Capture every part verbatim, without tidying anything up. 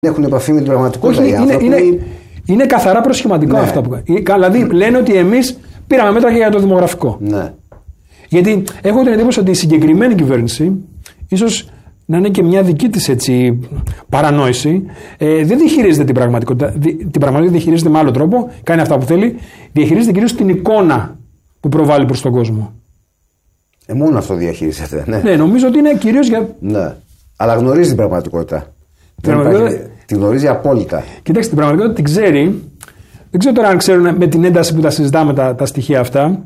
έχουν επαφή με την πραγματικότητα. Όχι, είναι, είναι, είναι, είναι καθαρά προσχηματικό, ναι, αυτά που κάνουν. Δηλαδή λένε ότι εμείς πήραμε μέτρα και για το δημογραφικό. Ναι. Γιατί έχω την εντύπωση ότι η συγκεκριμένη κυβέρνηση, ίσως να είναι και μια δική της έτσι παρανόηση, ε, δεν διαχειρίζεται την πραγματικότητα. Την πραγματικότητα διαχειρίζεται με άλλο τρόπο, κάνει αυτά που θέλει, διαχειρίζεται κυρίως την εικόνα που προβάλλει προς τον κόσμο. Ε, μόνο αυτό διαχειρίζεται. Ναι. Ναι, νομίζω ότι είναι κυρίως για. Ναι. Αλλά γνωρίζει την πραγματικότητα. πραγματικότητα... Υπάρχει... Την γνωρίζει απόλυτα. Κοιτάξτε, την πραγματικότητα την ξέρει. Δεν ξέρω τώρα αν ξέρουν με την ένταση που τα συζητάμε τα, τα στοιχεία αυτά.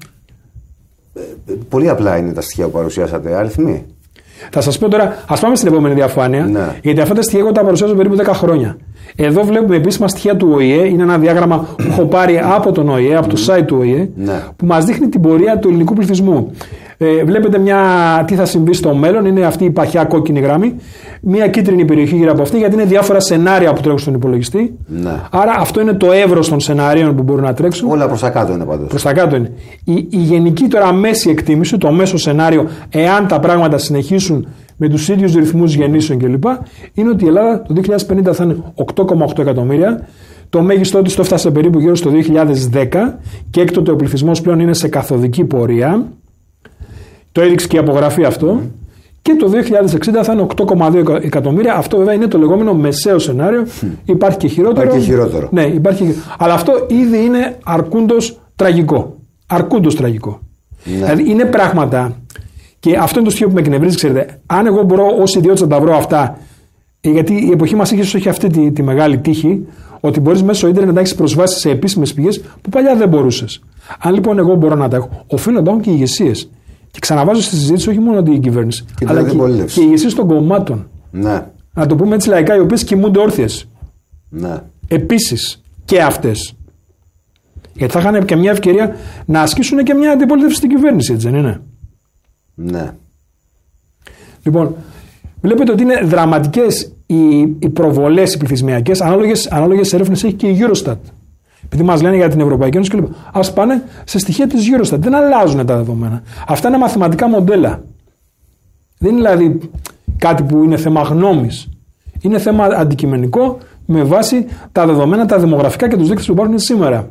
Ε, πολύ απλά είναι τα στοιχεία που παρουσιάσατε. Αριθμοί. Θα σας πω τώρα, ας πάμε στην επόμενη διαφάνεια. Ναι. Γιατί αυτά τα στοιχεία εγώ τα παρουσιάζω περίπου δέκα χρόνια. Εδώ βλέπουμε επίσημα στοιχεία του Ο Η Ε. Είναι ένα διάγραμμα που έχω πάρει από τον Ο Η Ε, από το site του Ο Η Ε, ναι, που μας δείχνει την πορεία του ελληνικού πληθυσμού. Ε, βλέπετε μια, τι θα συμβεί στο μέλλον. Είναι αυτή η παχιά κόκκινη γραμμή. Μια κίτρινη περιοχή γύρω από αυτή, γιατί είναι διάφορα σενάρια που τρέχουν στον υπολογιστή. Ναι. Άρα αυτό είναι το εύρος των σενάριων που μπορούν να τρέξουν. Όλα προς τα κάτω είναι πάντως. Προς τα κάτω είναι. Η, η γενική τώρα μέση εκτίμηση, το μέσο σενάριο, εάν τα πράγματα συνεχίσουν με τους ίδιους ρυθμούς γεννήσεων κλπ., είναι ότι η Ελλάδα το δύο χιλιάδες πενήντα θα είναι οκτώ κόμμα οκτώ εκατομμύρια. Το μέγιστό της το έφτασε περίπου γύρω στο δύο χιλιάδες δέκα και έκτοτε ο πληθυσμός πλέον είναι σε καθοδική πορεία. Το έδειξε και η απογραφή αυτό. Mm. Και το δύο χιλιάδες εξήντα θα είναι οκτώ κόμμα δύο εκατομμύρια. Αυτό βέβαια είναι το λεγόμενο μεσαίο σενάριο. Mm. Υπάρχει και χειρότερο. Υπάρχει και χειρότερο. Ναι, υπάρχει. Αλλά αυτό ήδη είναι αρκούντος τραγικό. Αρκούντος τραγικό. Ναι. Δηλαδή είναι πράγματα. Και αυτό είναι το στοιχείο που με εκνευρίζει, ξέρετε. Αν εγώ μπορώ ως ιδιώτης να τα βρω αυτά, γιατί η εποχή μας είχε, έχει αυτή τη, τη μεγάλη τύχη, ότι μπορείς μέσω στο ίντερνετ να έχεις προσβάσει σε επίσημες πηγές που παλιά δεν μπορούσες. Αν λοιπόν εγώ μπορώ να τα έχω, οφείλω να τα έχουν και οι ηγεσίες. Και ξαναβάζω στη συζήτηση όχι μόνο την κυβέρνηση, και αλλά και, και οι ηγεσίες των κομμάτων. Ναι. Να το πούμε έτσι λαϊκά, οι οποίες κοιμούνται όρθιες. Ναι. Επίσης και αυτές. Γιατί θα είχαν και μια ευκαιρία να ασκήσουν και μια αντιπολίτευση στην κυβέρνηση, έτσι δεν είναι? Ναι. Λοιπόν, βλέπετε ότι είναι δραματικές οι, οι προβολές οι πληθυσμιακές, ανάλογες, ανάλογες έρευνες έχει και η Eurostat. Επειδή μας λένε για την Ευρωπαϊκή Ένωση κλπ. Ας πάνε σε στοιχεία της Eurostat. Δεν αλλάζουν τα δεδομένα. Αυτά είναι μαθηματικά μοντέλα. Δεν είναι δηλαδή κάτι που είναι θέμα γνώμης. Είναι θέμα αντικειμενικό με βάση τα δεδομένα, τα δημογραφικά και τους δείκτες που υπάρχουν σήμερα.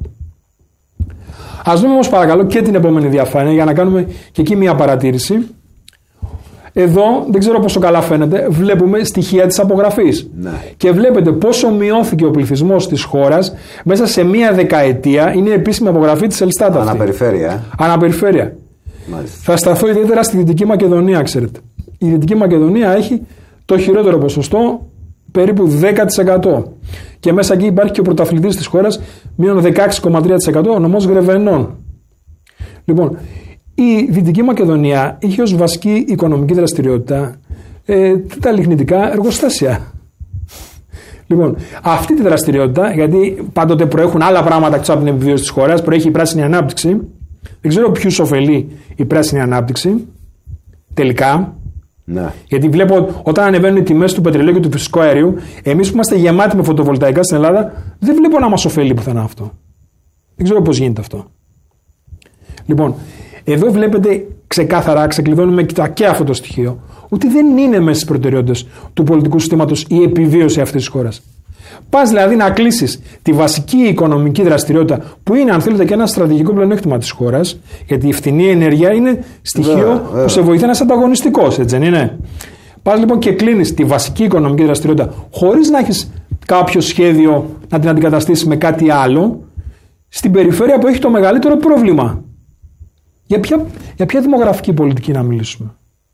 Ας δούμε όμως παρακαλώ και την επόμενη διαφάνεια για να κάνουμε και εκεί μια παρατήρηση. Εδώ, δεν ξέρω πόσο καλά φαίνεται, βλέπουμε στοιχεία της απογραφής. Ναι. Και βλέπετε πόσο μειώθηκε ο πληθυσμός της χώρας μέσα σε μία δεκαετία. Είναι η επίσημη απογραφή της Ελστάτα. Αναπεριφέρεια. Αναπεριφέρεια. Μάλιστα. Θα σταθώ ιδιαίτερα στη Δυτική Μακεδονία, ξέρετε. Η Δυτική Μακεδονία έχει το χειρότερο ποσοστό, περίπου δέκα τοις εκατό. Και μέσα εκεί υπάρχει και ο πρωταθλητής της χώρας, μείον δεκαέξι κόμμα τρία τοις εκατό, ο νομός Γρεβενών. Λοιπόν, η Δυτική Μακεδονία είχε ως βασική οικονομική δραστηριότητα ε, τα λιχνητικά εργοστάσια. Λοιπόν, αυτή τη δραστηριότητα, γιατί πάντοτε προέχουν άλλα πράγματα εκτός από την επιβίωση της χώρας, προέχει η πράσινη ανάπτυξη. Δεν ξέρω ποιους ωφελεί η πράσινη ανάπτυξη τελικά. Ναι. Γιατί βλέπω όταν ανεβαίνουν οι τιμές του πετρελαίου και του φυσικού αερίου, εμείς που είμαστε γεμάτοι με φωτοβολταϊκά στην Ελλάδα, δεν βλέπω να μας ωφελεί πουθενά αυτό. Δεν ξέρω πώς γίνεται αυτό. Λοιπόν, εδώ βλέπετε ξεκάθαρα, ξεκλειδώνουμε και αυτό το στοιχείο, ότι δεν είναι μέσα στις προτεραιότητες του πολιτικού συστήματος η επιβίωση αυτής της χώρας. Πας δηλαδή να κλείσεις τη βασική οικονομική δραστηριότητα που είναι, αν θέλετε, και ένα στρατηγικό πλεονέκτημα της χώρας, γιατί η φθηνή ενέργεια είναι στοιχείο βέβαια, βέβαια. που σε βοηθάει να είσαι ανταγωνιστικός, έτσι δεν είναι? Πας λοιπόν και κλείνεις τη βασική οικονομική δραστηριότητα χωρίς να έχεις κάποιο σχέδιο να την αντικαταστήσεις με κάτι άλλο στην περιφέρεια που έχει το μεγαλύτερο πρόβλημα. Για ποια, για ποια δημογραφική πολιτική να μιλήσουμε?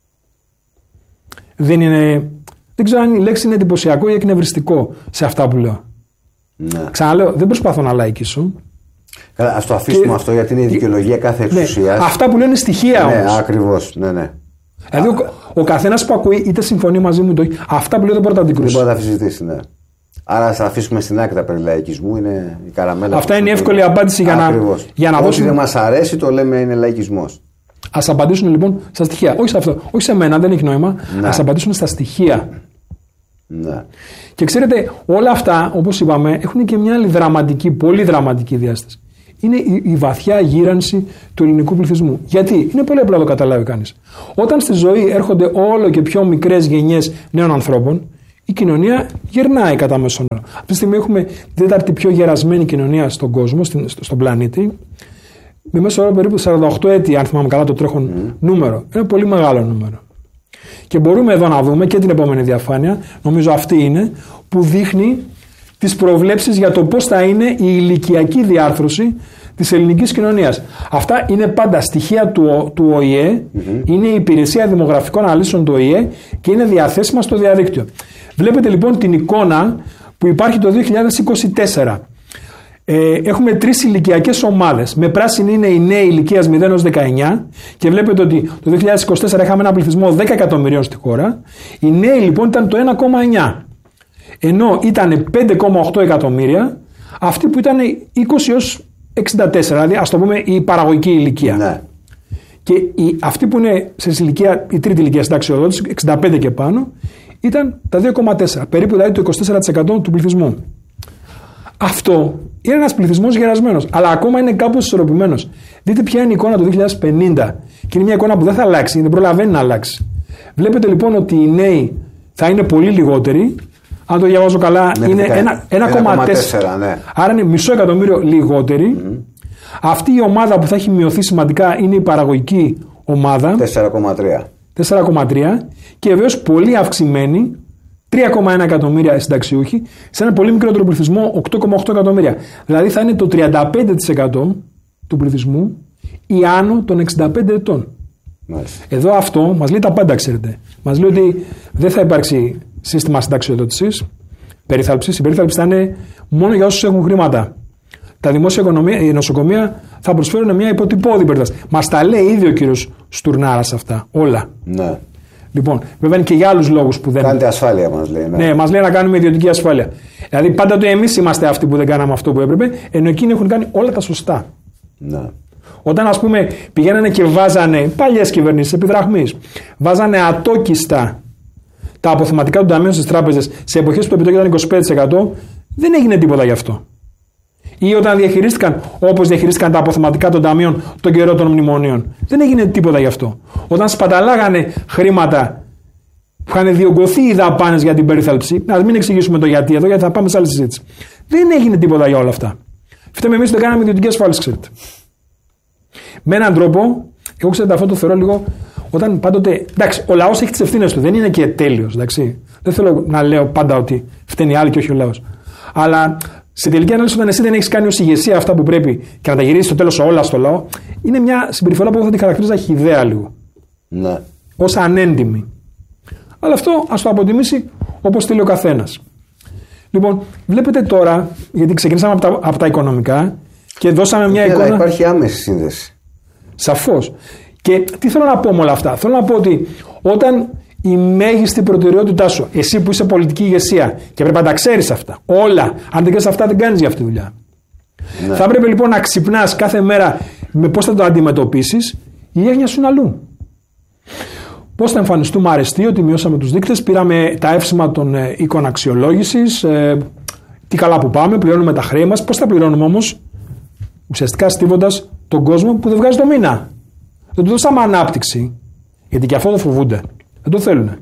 Δεν είναι... Δεν ξέρω αν η λέξη είναι εντυπωσιακό ή εκνευριστικό σε αυτά που λέω. Ναι. Ξαναλέω, δεν προσπαθώ να λαϊκίσω. Καλά, ας το αφήσουμε και... αυτό, γιατί είναι η δικαιολογία κάθε εξουσίας. Ναι, αυτά που λένε στοιχεία ναι, όμως. Ακριβώς, ναι, ναι. Δηλαδή ο, ο καθένας που ακούει είτε συμφωνεί μαζί μου, το... αυτά που λέω δεν μπορεί να τα αντικρούσει. Δεν μπορεί να τα αφισβητήσει, ναι. Άρα ας αφήσουμε στην άκρη τα περί λαϊκισμού, είναι η καραμέλα. Αυτά είναι η εύκολη απάντηση για να, για να Ό,τι δώσουμε... δεν μας αρέσει το λέμε είναι λαϊκισμός. Ας απαντήσουν λοιπόν στα στοιχεία. Όχι σε αυτό, όχι σε μένα, δεν έχει νόημα. Ναι. Ας απαντήσουν στα στοιχεία. Ναι. Και ξέρετε, όλα αυτά, όπως είπαμε, έχουν και μια άλλη δραματική, πολύ δραματική διάσταση. Είναι η, η βαθιά γύρανση του ελληνικού πληθυσμού. Γιατί? Είναι πολύ απλό να το καταλάβει κανείς. Όταν στη ζωή έρχονται όλο και πιο μικρές γενιές νέων ανθρώπων, η κοινωνία γερνάει κατά μέσον όρο. Αυτή τη στιγμή έχουμε την τέταρτη πιο γερασμένη κοινωνία στον κόσμο, στην, στον πλανήτη, με μέσο όρο περίπου σαράντα οκτώ έτη, αν θυμάμαι καλά το τρέχον mm. νούμερο. Ένα πολύ μεγάλο νούμερο. Και μπορούμε εδώ να δούμε και την επόμενη διαφάνεια, νομίζω αυτή είναι, που δείχνει τις προβλέψεις για το πώς θα είναι η ηλικιακή διάρθρωση της ελληνικής κοινωνίας. Αυτά είναι πάντα στοιχεία του, του Ο Η Ε, mm-hmm. είναι η Υπηρεσία Δημογραφικών Αναλύσεων του Ο Η Ε και είναι διαθέσιμα στο διαδίκτυο. Βλέπετε λοιπόν την εικόνα που υπάρχει το δύο χιλιάδες είκοσι τέσσερα. Ε, έχουμε τρεις ηλικιακές ομάδες. Με πράσινη είναι οι νέοι ηλικίας μηδέν έως δεκαεννιά και βλέπετε ότι το δύο χιλιάδες είκοσι τέσσερα είχαμε ένα πληθυσμό δέκα εκατομμυρίων στη χώρα. Οι νέοι λοιπόν ήταν το ένα κόμμα εννιά. Ενώ ήταν πέντε κόμμα οκτώ εκατομμύρια αυτοί που ήταν είκοσι έως εξήντα τέσσερα, δηλαδή ας το πούμε η παραγωγική ηλικία. Ναι. Και οι, αυτοί που είναι σε ηλικία, η τρίτη ηλικία συνταξιοδότηση, εξήντα πέντε και πάνω, ήταν τα δύο κόμμα τέσσερα, περίπου δηλαδή το είκοσι τέσσερα τοις εκατό του πληθυσμού. Αυτό είναι ένας πληθυσμός γερασμένος, αλλά ακόμα είναι κάπως ισορροπημένος. Δείτε ποια είναι η εικόνα του δύο χιλιάδες πενήντα, και είναι μια εικόνα που δεν θα αλλάξει, δεν προλαβαίνει να αλλάξει. Βλέπετε λοιπόν ότι οι νέοι θα είναι πολύ λιγότεροι. Αν το διαβάζω καλά, ναι, είναι ένα κόμμα τέσσερα. Ναι. Άρα είναι μισό εκατομμύριο λιγότεροι. Mm. Αυτή η ομάδα που θα έχει μειωθεί σημαντικά είναι η παραγωγική ομάδα. τέσσερα κόμμα τρία. τέσσερα κόμμα τρία. Και βεβαίως πολύ αυξημένη, τρία κόμμα ένα εκατομμύρια συνταξιούχοι, σε ένα πολύ μικρότερο πληθυσμό, οκτώ κόμμα οκτώ εκατομμύρια. Δηλαδή θα είναι το τριάντα πέντε τοις εκατό του πληθυσμού ή άνω των εξήντα πέντε ετών. Μάλιστα. Εδώ αυτό μας λέει τα πάντα, ξέρετε. Μας λέει ότι δεν θα υπάρξει σύστημα συνταξιοδότησης, περίθαλψης. Η περίθαλψη θα είναι μόνο για όσους έχουν χρήματα. Τα δημόσια οικονομία, η νοσοκομεία θα προσφέρουν μια υποτυπώδη περίθαλψη. Μας τα λέει ήδη ο κύριος Στουρνάρας αυτά. Όλα. Ναι. Λοιπόν, βέβαια είναι και για άλλους λόγους που δεν. Κάντε ασφάλεια, μας λέει. Ναι, ναι, μας λέει να κάνουμε ιδιωτική ασφάλεια. Δηλαδή πάντα το εμείς είμαστε αυτοί που δεν κάναμε αυτό που έπρεπε, ενώ εκείνοι έχουν κάνει όλα τα σωστά. Ναι. Όταν ας πούμε πηγαίνανε και βάζανε παλιές κυβερνήσεις επιδραχμής, βάζανε ατόκιστα τα αποθεματικά του ταμείου στις τράπεζες σε εποχές που το επιτόκιο ήταν είκοσι πέντε τοις εκατό, δεν έγινε τίποτα γι' αυτό. Ή όταν διαχειρίστηκαν όπως διαχειρίστηκαν τα αποθεματικά των ταμείων τον καιρό των μνημονίων, δεν έγινε τίποτα γι' αυτό. Όταν σπαταλάγανε χρήματα που είχαν διωγγωθεί οι δαπάνες για την περίθαλψη, να μην εξηγήσουμε το γιατί εδώ, γιατί θα πάμε σε άλλη συζήτηση. Δεν έγινε τίποτα για όλα αυτά. Φταίμε εμείς που δεν κάναμε ιδιωτική ασφάλιση, ξέρετε. Με έναν τρόπο, εγώ ξέρετε αυτό το θεωρώ λίγο. Όταν πάντοτε. Εντάξει, ο λαός έχει τις ευθύνες του, δεν είναι και τέλειος. Εντάξει. Δεν θέλω να λέω πάντα ότι φταίνει άλλοι και όχι ο λαός. Αλλά σε τελική ανάλυση, όταν εσύ δεν έχεις κάνει ως ηγεσία αυτά που πρέπει και να τα γυρίσεις στο τέλος όλα στο λαό, είναι μια συμπεριφορά που εγώ θα τη χαρακτηρίζα χυδαία λίγο. Ναι. Ως ανέντιμη. Αλλά αυτό ας το αποτιμήσει όπως θέλει ο καθένας. Λοιπόν, βλέπετε τώρα, γιατί ξεκινήσαμε από τα, από τα οικονομικά και δώσαμε μια και εικόνα. Αλλά υπάρχει άμεση σύνδεση. Σαφώς. Και τι θέλω να πω με όλα αυτά. Θέλω να πω ότι όταν η μέγιστη προτεραιότητά σου, εσύ που είσαι πολιτική ηγεσία και πρέπει να τα ξέρεις αυτά, όλα, αν δεν ξέρεις αυτά, δεν κάνεις για αυτή τη δουλειά. Ναι. Θα πρέπει λοιπόν να ξυπνάς κάθε μέρα με πώς θα το αντιμετωπίσεις, η έγνοια σου είναι αλλού. Πώς θα εμφανιστούμε αρεστοί ότι μειώσαμε τους δείκτες, πήραμε τα εύσημα των ε, οίκων αξιολόγησης, ε, τι καλά που πάμε, πληρώνουμε τα χρέη μας. Πώς θα πληρώνουμε όμως, ουσιαστικά στίβοντας τον κόσμο που δεν βγάζει το μήνα. Δεν του δώσαμε ανάπτυξη, γιατί και αυτό το φοβούνται. Δεν το θέλουν.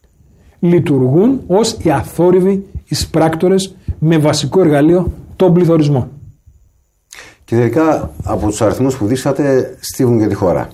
Λειτουργούν ως οι αθόρυβοι εισπράκτορες με βασικό εργαλείο τον πληθωρισμό. Και τελικά από τους αριθμούς που δείξατε στίβουν και τη χώρα.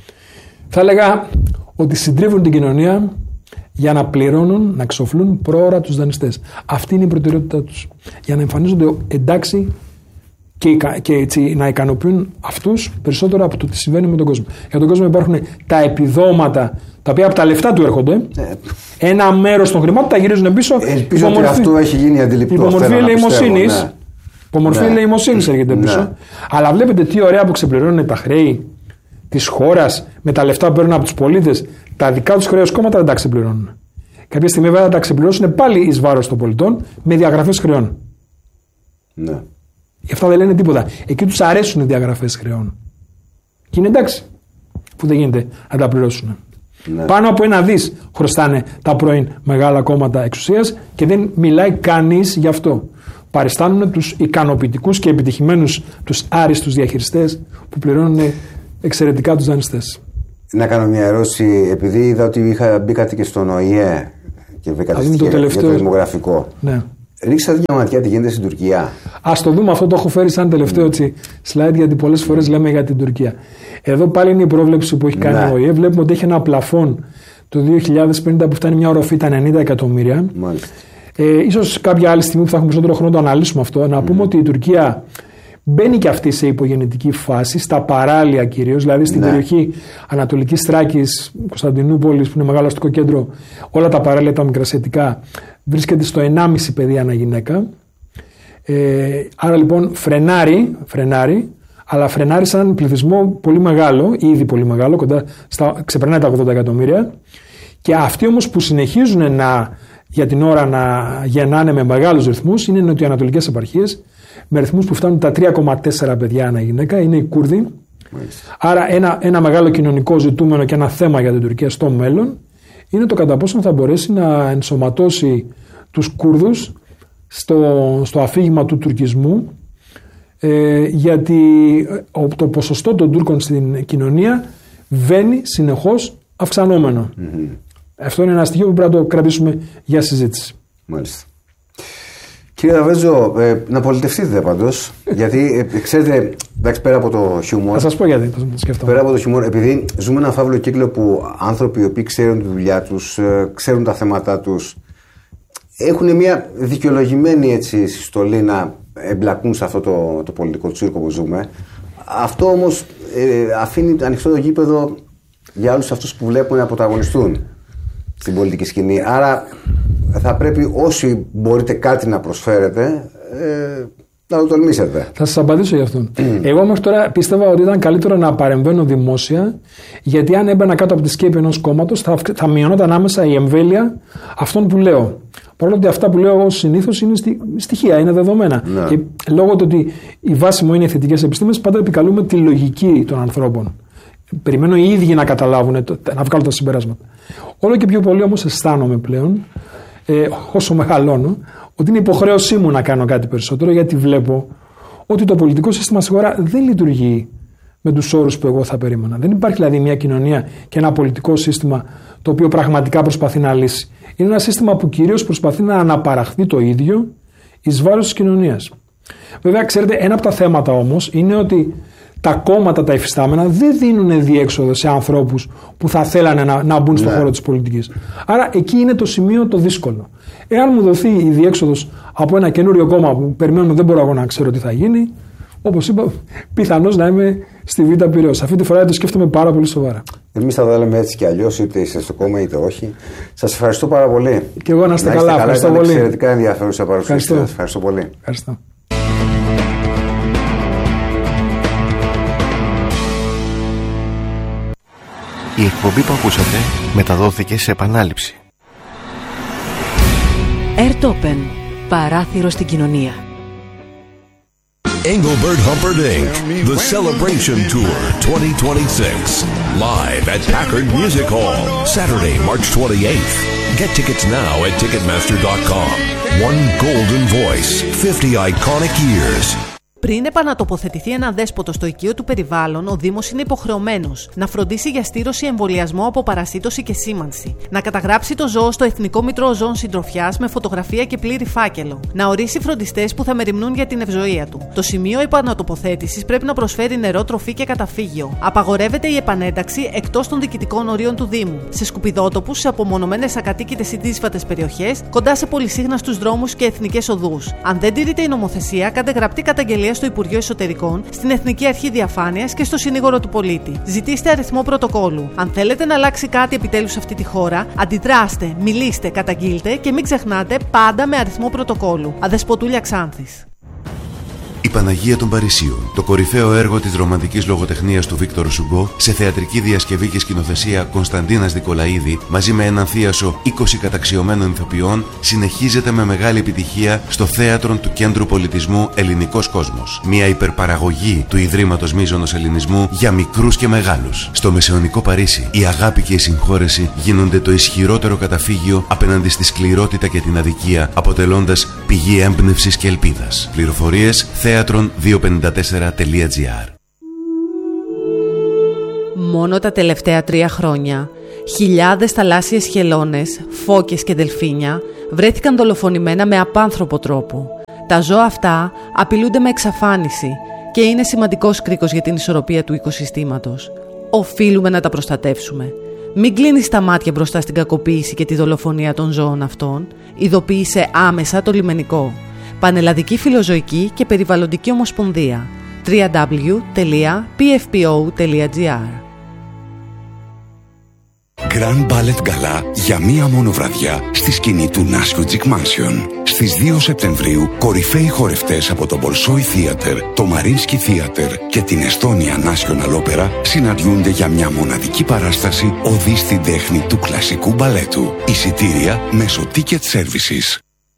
Θα έλεγα ότι συντρίβουν την κοινωνία για να πληρώνουν, να ξοφλούν πρόωρα τους δανειστές. Αυτή είναι η προτεραιότητά τους. Για να εμφανίζονται εντάξει και, και έτσι να ικανοποιούν αυτούς περισσότερο από το τι συμβαίνει με τον κόσμο. Για τον κόσμο υπάρχουν τα επιδόματα τα οποία από τα λεφτά του έρχονται. Ε, Ένα μέρος των χρημάτων τα γυρίζουν πίσω. Ελπίζω ότι αυτό έχει γίνει αντιληπτό. Υπομορφή ελεημοσύνης. Ναι. Υπομορφή ελεημοσύνης ναι. έρχεται πίσω. Ναι. Αλλά βλέπετε τι ωραία που ξεπληρώνουν τα χρέη της χώρας με τα λεφτά που παίρνουν από τους πολίτες. Τα δικά τους χρέος κόμματα δεν τα ξεπληρώνουν. Κάποια στιγμή βέβαια τα ξεπληρώσουν πάλι εις βάρος των πολιτών με διαγραφές χρεών. Ναι. Γι' αυτά δεν λένε τίποτα. Εκεί τους αρέσουν οι διαγραφές χρεών. Και είναι εντάξει που δεν γίνεται να τα πληρώσουν. Ναι. Πάνω από ένα δις χρωστάνε τα πρώην μεγάλα κόμματα εξουσίας και δεν μιλάει κανείς γι' αυτό. Παριστάνουν τους ικανοποιητικούς και επιτυχημένους, τους άριστους διαχειριστές που πληρώνουν εξαιρετικά τους δανειστές. Να κάνω μια ερώτηση, επειδή είδα ότι είχα μπήκατε και στον Ο Η Ε και βρήκα τα στοιχεία για το δημογραφικό. Ναι. Ρίξατε μια ματιά τι γίνεται στην Τουρκία. Ας το δούμε, αυτό το έχω φέρει σαν τελευταίο έτσι, slide, γιατί πολλές φορές λέμε για την Τουρκία. Εδώ πάλι είναι η πρόβλεψη που έχει κάνει ναι. ο ΟΗΕ. Βλέπουμε ότι έχει ένα πλαφόν το δύο χιλιάδες πενήντα που φτάνει μια οροφή τα ενενήντα εκατομμύρια. Ε, ίσως κάποια άλλη στιγμή που θα έχουμε περισσότερο χρόνο να το αναλύσουμε αυτό, να πούμε mm. ότι η Τουρκία μπαίνει και αυτή σε υπογεννητική φάση, στα παράλια κυρίως, δηλαδή στην ναι. περιοχή Ανατολικής Θράκης, Κωνσταντινούπολης, που είναι μεγάλο αστικό κέντρο, όλα τα παράλια τα μικρασιατικά, βρίσκεται στο ενάμιση παιδί ανά γυναίκα. Ε, άρα λοιπόν φρενάρει, φρενάρει, αλλά φρενάρει σε έναν πληθυσμό πολύ μεγάλο, ήδη πολύ μεγάλο, κοντά στα, ξεπερνάει τα ογδόντα εκατομμύρια. Και αυτοί όμως που συνεχίζουν να, για την ώρα να γεννάνε με μεγάλους ρυθμούς είναι οι νοτιοανατολικές επαρχίες, με ρυθμούς που φτάνουν τα τρία κόμμα τέσσερα παιδιά ανά γυναίκα, είναι οι Κούρδοι. Μάλιστα. Άρα ένα, ένα μεγάλο κοινωνικό ζητούμενο και ένα θέμα για την Τουρκία στο μέλλον είναι το κατά πόσο θα μπορέσει να ενσωματώσει τους Κούρδους στο, στο αφήγημα του τουρκισμού, ε, γιατί το ποσοστό των Τούρκων στην κοινωνία βαίνει συνεχώς αυξανόμενο. Mm-hmm. Αυτό είναι ένα στοιχείο που πρέπει να το κρατήσουμε για συζήτηση. Μάλιστα. Κύριε Δαβέζο, ε, να πολιτευτείτε πάντως, γιατί ε, ξέρετε, εντάξει, πέρα από το χιούμορ. Θα σας πω γιατί το σκέφτομαι. Πέρα από το χιούμορ, επειδή ζούμε ένα φαύλο κύκλο που άνθρωποι οι οποίοι ξέρουν τη δουλειά τους, ε, ξέρουν τα θέματα τους, έχουν μια δικαιολογημένη έτσι, συστολή να εμπλακούν σε αυτό το, το πολιτικό τσίρκο που ζούμε. Αυτό όμως ε, αφήνει ανοιχτό το γήπεδο για όλους αυτούς που βλέπουν να πρωταγωνιστούν στην πολιτική σκηνή. Άρα θα πρέπει όσοι μπορείτε κάτι να προσφέρετε ε, να το τολμήσετε. Θα σας απαντήσω γι' αυτό. Mm. Εγώ μέχρι τώρα πίστευα ότι ήταν καλύτερο να παρεμβαίνω δημόσια, γιατί αν έμπαινα κάτω από τη σκέπη ενός κόμματος θα, θα μειωνόταν άμεσα η εμβέλεια αυτών που λέω. Παρόλο ότι αυτά που λέω συνήθως είναι στοι, στοιχεία, είναι δεδομένα. Ναι. Και λόγω του ότι η βάση μου είναι οι θετικές επιστήμες, πάντα επικαλούμε τη λογική των ανθρώπων. Περιμένω οι ίδιοι να καταλάβουν, να βγάλουν τα συμπεράσματα. Όλο και πιο πολύ όμως αισθάνομαι πλέον, ε, όσο μεγαλώνω, ότι είναι υποχρέωσή μου να κάνω κάτι περισσότερο, γιατί βλέπω ότι το πολιτικό σύστημα στη χώρα δεν λειτουργεί με τους όρους που εγώ θα περίμενα. Δεν υπάρχει δηλαδή μια κοινωνία και ένα πολιτικό σύστημα το οποίο πραγματικά προσπαθεί να λύσει. Είναι ένα σύστημα που κυρίως προσπαθεί να αναπαραχθεί το ίδιο εις βάρος της κοινωνίας. Βέβαια, ξέρετε, ένα από τα θέματα όμως είναι ότι τα κόμματα τα υφιστάμενα δεν δίνουν διέξοδο σε ανθρώπους που θα θέλανε να, να μπουν στον ναι. χώρο της πολιτικής. Άρα εκεί είναι το σημείο το δύσκολο. Εάν μου δοθεί η διέξοδος από ένα καινούριο κόμμα που περιμένω, δεν μπορώ εγώ να ξέρω τι θα γίνει, όπως είπα, πιθανώς να είμαι στη Β' Πειραιώς. Αυτή τη φορά το σκέφτομαι πάρα πολύ σοβαρά. Εμείς θα τα λέμε έτσι κι αλλιώς, είτε είστε στο κόμμα είτε όχι. Σας ευχαριστώ πάρα πολύ. Και εγώ να είστε, να είστε καλά. καλά. Ευχαριστώ πολύ. Εξαιρετικά ενδιαφέρουσα παρουσίαση. Σας ευχαριστώ πολύ. Ευχαριστώ. Η εκπομπή που ακούσατε μεταδόθηκε σε επανάληψη. Airtopen. Παράθυρο στην κοινωνία. Engelbert Humperdinck, The Celebration Tour twenty twenty-six. Live at Packard Music Hall, Saturday, March twenty-eighth. Get tickets now at ticketmaster dot com. One golden voice, fifty iconic years. Πριν επανατοποθετηθεί ένα δέσποτο στο οικείο του περιβάλλον, ο Δήμος είναι υποχρεωμένος να φροντίσει για στήρωση, εμβολιασμό από παρασίτωση και σήμανση, να καταγράψει το ζώο στο Εθνικό Μητρό Ζώων Συντροφιάς με φωτογραφία και πλήρη φάκελο, να ορίσει φροντιστές που θα μεριμνούν για την ευζοία του. Το σημείο επανατοποθέτησης πρέπει να προσφέρει νερό, τροφή και καταφύγιο. Απαγορεύεται η επανένταξη εκτός των διοικητικών ορίων του Δήμου, σε σκουπιδότοπους, σε απομονωμένες ακατοίκητες ή δύσβατες περιοχές, κοντά σε πολυσύχναστους δρόμους και εθνικές οδούς. Αν δεν τηρείται η νομοθεσία, κάντε γραπτή καταγγελία στο Υπουργείο Εσωτερικών, στην Εθνική Αρχή Διαφάνειας και στο Συνήγορο του Πολίτη. Ζητήστε αριθμό πρωτοκόλου. Αν θέλετε να αλλάξει κάτι επιτέλους σε αυτή τη χώρα, αντιδράστε, μιλήστε, καταγγείλτε και μην ξεχνάτε πάντα με αριθμό πρωτοκόλου. Αδεσποτούλια Ξάνθης. Η Παναγία των Παρισίων, το κορυφαίο έργο της ρομαντικής λογοτεχνίας του Βίκτορ Σουγκό, σε θεατρική διασκευή και σκηνοθεσία Κωνσταντίνας Δικολαίδη, μαζί με έναν θίασο είκοσι καταξιωμένων ηθοποιών, συνεχίζεται με μεγάλη επιτυχία στο θέατρο του Κέντρου Πολιτισμού Ελληνικός Κόσμος. Μια υπερπαραγωγή του Ιδρύματος Μίζωνος Ελληνισμού για μικρούς και μεγάλους. Στο μεσαιωνικό Παρίσι, η αγάπη και η συγχώρεση γίνονται το ισχυρότερο καταφύγιο απέναντι στη σκληρότητα και την αδικία, αποτελώντας πηγή έμπνευσης και ελπίδας. Πληροφορίες θέατρον διακόσια πενήντα τέσσερα τελεία τζι άρ. Μόνο τα τελευταία τρία χρόνια, Χιλιάδες θαλάσσιες χελώνες, φώκες και δελφίνια βρέθηκαν δολοφονημένα με απάνθρωπο τρόπο. Τα ζώα αυτά απειλούνται με εξαφάνιση και είναι σημαντικός κρίκος για την ισορροπία του οικοσυστήματος. Οφείλουμε να τα προστατεύσουμε. Μην κλείνεις τα μάτια μπροστά στην κακοποίηση και τη δολοφονία των ζώων αυτών. Ειδοποίησε άμεσα το λιμενικό. Πανελλαδική Φιλοζωική και Περιβαλλοντική Ομοσπονδία. double-u double-u double-u τελεία πι εφ πι ο τελεία τζι άρ. Grand Ballet Gala για μία μόνο βραδιά στη σκηνή του Νάσιο Τζικ Mansion. Στις δύο Σεπτεμβρίου, κορυφαίοι χορευτές από το Bolshoi Theater, το Mariinsky Theater και την Estonia National Opera συναντιούνται για μια μοναδική παράσταση οδή στην τέχνη του κλασικού μπαλέτου. Εισιτήρια μέσω Ticket Services.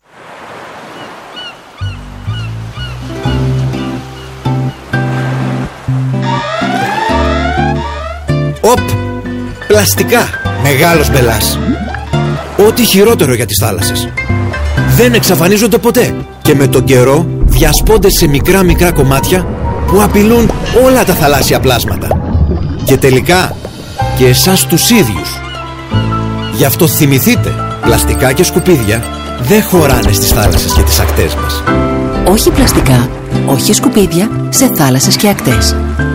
Οπ! Πλαστικά! Μεγάλος μπελάς. Ό,τι χειρότερο για τις θάλασσες. Δεν εξαφανίζονται ποτέ και με τον καιρό διασπώνται σε μικρά μικρά κομμάτια που απειλούν όλα τα θαλάσσια πλάσματα. Και τελικά και εσάς τους ίδιους. Γι' αυτό θυμηθείτε, πλαστικά και σκουπίδια δεν χωράνε στις θάλασσες και τις ακτές μας. Όχι πλαστικά, όχι σκουπίδια σε θάλασσες και ακτές.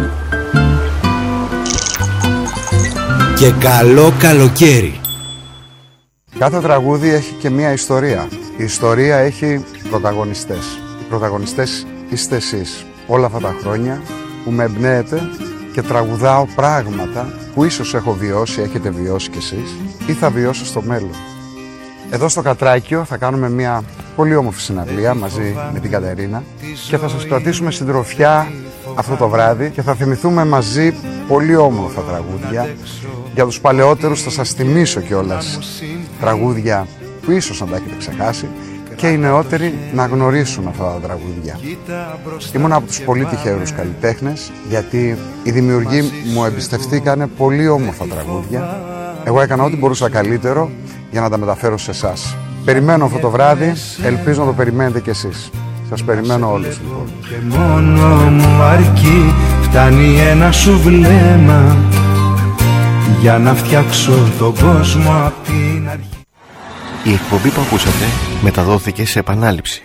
Και καλό καλοκαίρι. Κάθε τραγούδι έχει και μία ιστορία. Η ιστορία έχει πρωταγωνιστές. Οι πρωταγωνιστές είστε εσείς. Όλα αυτά τα χρόνια που με εμπνέετε και τραγουδάω πράγματα που ίσως έχω βιώσει, έχετε βιώσει κι εσείς ή θα βιώσω στο μέλλον. Εδώ στο Κατράκιο θα κάνουμε μια πολύ όμορφη συναυλία μαζί με την Κατερίνα και θα σας κρατήσουμε συντροφιά αυτό το βράδυ και θα θυμηθούμε μαζί πολύ όμορφα τραγούδια. Για τους παλαιότερους θα σας θυμίσω κιόλας τραγούδια που ίσως να τα έχετε ξεχάσει και οι νεότεροι να γνωρίσουν αυτά τα τραγούδια. Ήμουν από τους πολύ τυχαίρους καλλιτέχνες γιατί οι δημιουργοί μου εμπιστευτήκανε πολύ όμορφα τραγούδια. Εγώ έκανα ό,τι μπορούσα καλύτερο για να τα μεταφέρω σε εσάς. Περιμένω αυτό το βράδυ, ελπίζω να το περιμένετε κι εσείς. Σας περιμένω όλους λοιπόν. Και μόνο μου αρκεί, φτάνει ένα σου βλέμμα για να φτιάξω τον κόσμο απ' την αρχή. Η εκπομπή που ακούσατε μεταδόθηκε σε επανάληψη.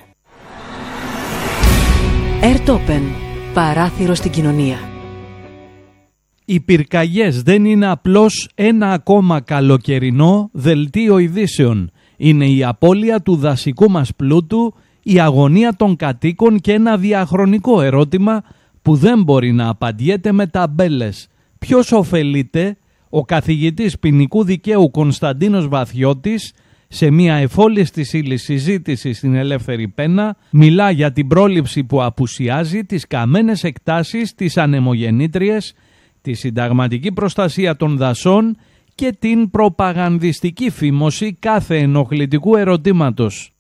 Airtopen, παράθυρο στην κοινωνία. Οι πυρκαγιές δεν είναι απλώς ένα ακόμα καλοκαιρινό δελτίο ειδήσεων. Είναι η απώλεια του δασικού μας πλούτου, η αγωνία των κατοίκων και ένα διαχρονικό ερώτημα που δεν μπορεί να απαντιέται με ταμπέλες. Ποιος ωφελείται? Ο καθηγητής ποινικού δικαίου Κωνσταντίνος Βαθιώτης, σε μια εφόλιστη συζήτηση στην Ελεύθερη Πένα, μιλά για την πρόληψη που απουσιάζει, τις καμένες εκτάσεις, τις ανεμογεννήτριες, τη συνταγματική προστασία των δασών και την προπαγανδιστική φήμωση κάθε ενοχλητικού ερωτήματος.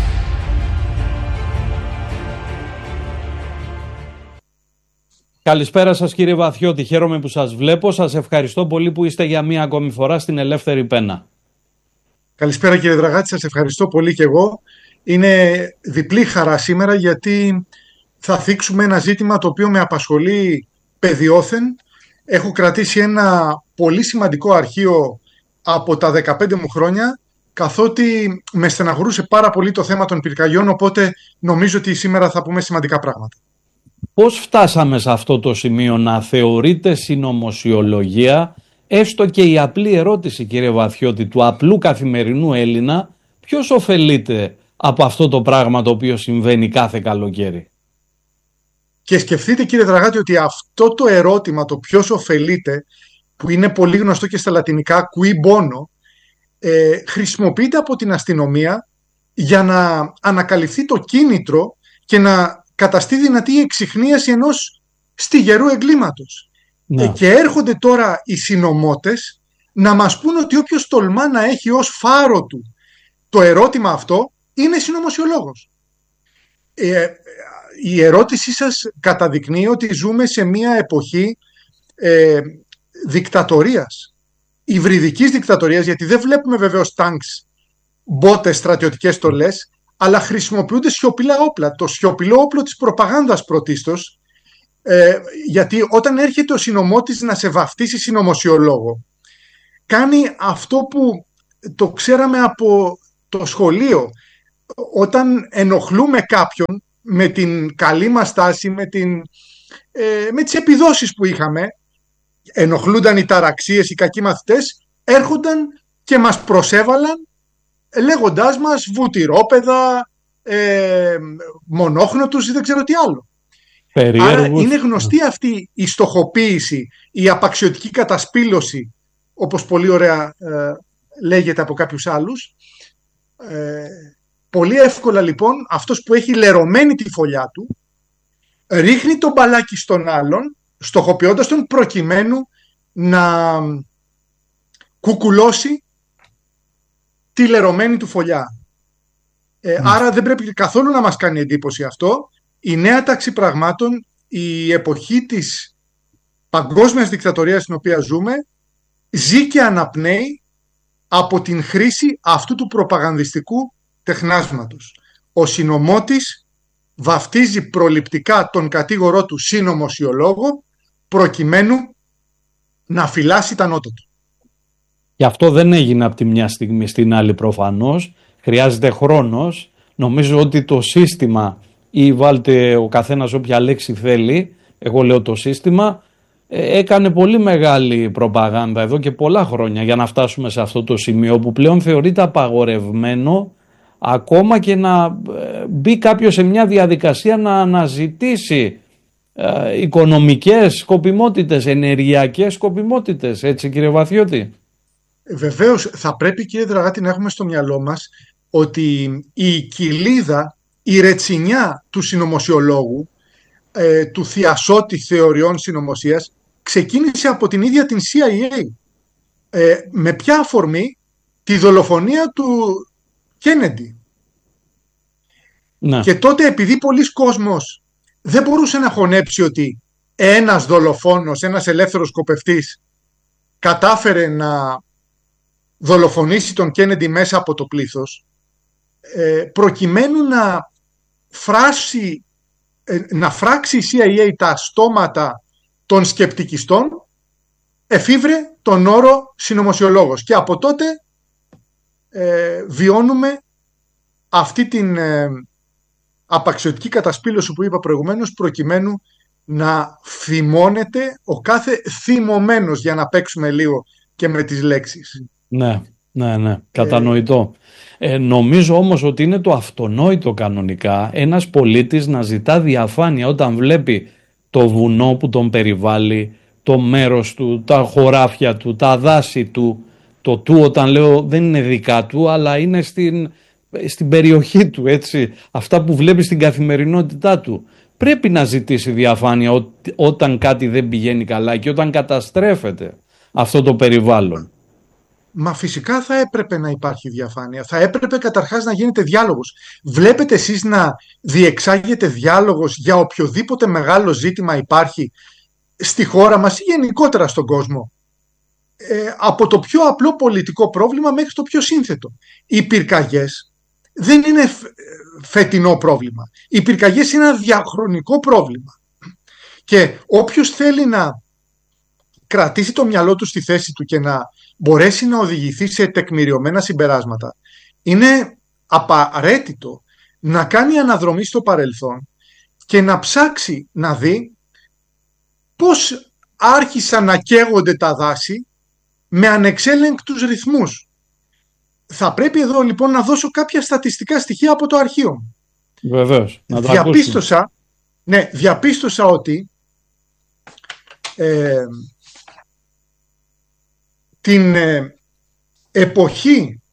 Καλησπέρα σας κύριε Βαθιώτη, χαίρομαι που σας βλέπω, σας ευχαριστώ πολύ που είστε για μία ακόμη φορά στην Ελεύθερη Πένα. Καλησπέρα κύριε Δραγάτη, σας ευχαριστώ πολύ και εγώ. Είναι διπλή χαρά σήμερα γιατί θα θίξουμε ένα ζήτημα το οποίο με απασχολεί παιδιόθεν. Έχω κρατήσει ένα πολύ σημαντικό αρχείο από τα δεκαπέντε μου χρόνια, καθότι με στεναχωρούσε πάρα πολύ το θέμα των πυρκαγιών, οπότε νομίζω ότι σήμερα θα πούμε σημαντικά πράγματα. Πώς φτάσαμε σε αυτό το σημείο να θεωρείται συνωμοσιολογία, έστω και η απλή ερώτηση κύριε Βαθιώτη του απλού καθημερινού Έλληνα, ποιος ωφελείται από αυτό το πράγμα το οποίο συμβαίνει κάθε καλοκαίρι? Και σκεφτείτε κύριε Δραγάτη ότι αυτό το ερώτημα, το ποιος ωφελείται, που είναι πολύ γνωστό και στα λατινικά qui bono, ε, χρησιμοποιείται από την αστυνομία για να ανακαλυφθεί το κίνητρο και να καταστεί δυνατή η εξιχνίαση ενός στιγερού εγκλήματος. Ε, και έρχονται τώρα οι συνωμότες να μας πούν ότι όποιος τολμά να έχει ως φάρο του το ερώτημα αυτό είναι συνωμοσιολόγος. Ε, η ερώτησή σας καταδεικνύει ότι ζούμε σε μια εποχή ε, δικτατορίας, υβριδικής δικτατορίας, γιατί δεν βλέπουμε βεβαίως τάγκς, μπότες, στρατιωτικές στολές, αλλά χρησιμοποιούνται σιωπηλά όπλα. Το σιωπηλό όπλο της προπαγάνδας πρωτίστως, ε, γιατί όταν έρχεται ο συνωμότης να σε βαφτίσει συνωμοσιολόγο, κάνει αυτό που το ξέραμε από το σχολείο. Όταν ενοχλούμε κάποιον με την καλή μας στάση, με, την, ε, με τις επιδόσεις που είχαμε, ενοχλούνταν οι ταραξίες, οι κακοί μαθητές, έρχονταν και μας προσέβαλαν λέγοντάς μας βουτυρόπεδα, ε, μονόχνοτους ή δεν ξέρω τι άλλο. Περίεργους. Άρα είναι γνωστή αυτή η στοχοποίηση, η απαξιωτική κατασπήλωση, όπως πολύ ωραία ε, λέγεται από κάποιους άλλους. Ε, πολύ εύκολα λοιπόν αυτός που έχει λερωμένη τη φωλιά του ρίχνει το μπαλάκι στον άλλον, στοχοποιώντας τον προκειμένου να κουκουλώσει τη λερωμένη του φωλιά. Ε, mm. Άρα δεν πρέπει καθόλου να μας κάνει εντύπωση αυτό. Η νέα τάξη πραγμάτων, η εποχή της παγκόσμιας δικτατορίας στην οποία ζούμε, ζει και αναπνέει από την χρήση αυτού του προπαγανδιστικού τεχνάσματος. Ο συνωμότης βαφτίζει προληπτικά τον κατήγορό του συνωμοσιολόγο προκειμένου να φυλάσει τα νότα του. Και αυτό δεν έγινε από τη μια στιγμή στην άλλη προφανώς. Χρειάζεται χρόνος. Νομίζω ότι το σύστημα, ή βάλτε ο καθένας όποια λέξη θέλει, εγώ λέω το σύστημα, έκανε πολύ μεγάλη προπαγάνδα εδώ και πολλά χρόνια για να φτάσουμε σε αυτό το σημείο που πλέον θεωρείται απαγορευμένο ακόμα και να μπει κάποιος σε μια διαδικασία να αναζητήσει ε, οικονομικές σκοπιμότητες, ενεργειακές σκοπιμότητες. Έτσι κύριε Βαθιώτη? Βεβαίως θα πρέπει κύριε Δραγάτη να έχουμε στο μυαλό μας ότι η κοιλίδα, η ρετσινιά του συνωμοσιολόγου, ε, του θειασότη θεωριών συνωμοσίας, ξεκίνησε από την ίδια την σι άι έι. Ε, με ποια αφορμή? Τη δολοφονία του Κέννεντι. Και τότε επειδή πολλοί κόσμος δεν μπορούσε να χωνέψει ότι ένας δολοφόνος, ένας ελεύθερος σκοπευτής κατάφερε να δολοφονήσει τον Κέννεντι μέσα από το πλήθος, ε, προκειμένου να φράσει, ε, να φράξει η σι άι έι τα στόματα των σκεπτικιστών, εφήβρε τον όρο συνωμοσιολόγος. Και από τότε ε, βιώνουμε αυτή την ε, απαξιωτική κατασπήλωση που είπα προηγουμένως, προκειμένου να θυμώνεται ο κάθε θυμωμένος, για να παίξουμε λίγο και με τις λέξεις. Ναι, ναι, ναι, κατανοητό. Ε, νομίζω όμως ότι είναι το αυτονόητο κανονικά ένας πολίτης να ζητά διαφάνεια όταν βλέπει το βουνό που τον περιβάλλει, το μέρος του, τα χωράφια του, τα δάση του. Το του όταν λέω δεν είναι δικά του, αλλά είναι στην, στην περιοχή του, έτσι. Αυτά που βλέπει στην καθημερινότητά του. Πρέπει να ζητήσει διαφάνεια ό, όταν κάτι δεν πηγαίνει καλά και όταν καταστρέφεται αυτό το περιβάλλον. Μα φυσικά θα έπρεπε να υπάρχει διαφάνεια. Θα έπρεπε καταρχάς να γίνεται διάλογος. Βλέπετε εσείς να διεξάγεται διάλογος για οποιοδήποτε μεγάλο ζήτημα υπάρχει στη χώρα μας ή γενικότερα στον κόσμο? Ε, από το πιο απλό πολιτικό πρόβλημα μέχρι το πιο σύνθετο. Οι πυρκαγιές δεν είναι φετινό πρόβλημα. Οι πυρκαγιές είναι ένα διαχρονικό πρόβλημα. Και όποιος θέλει να κρατήσει το μυαλό του στη θέση του και να μπορέσει να οδηγηθεί σε τεκμηριωμένα συμπεράσματα, είναι απαραίτητο να κάνει αναδρομή στο παρελθόν και να ψάξει να δει πώς άρχισαν να καίγονται τα δάση με ανεξέλεγκτους ρυθμούς. Θα πρέπει εδώ λοιπόν να δώσω κάποια στατιστικά στοιχεία από το αρχείο. Βεβαίως. Να το διαπίστωσα, ναι, διαπίστωσα ότι ε, την ε, εποχή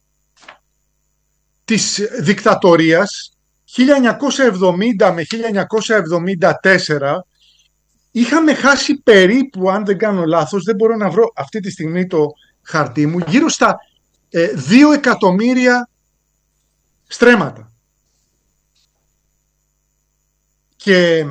της δικτατορίας χίλια εννιακόσια εβδομήντα με χίλια εννιακόσια εβδομήντα τέσσερα είχαμε χάσει περίπου, αν δεν κάνω λάθος, δεν μπορώ να βρω αυτή τη στιγμή το χαρτί μου, γύρω στα ε, δύο εκατομμύρια στρέμματα. Και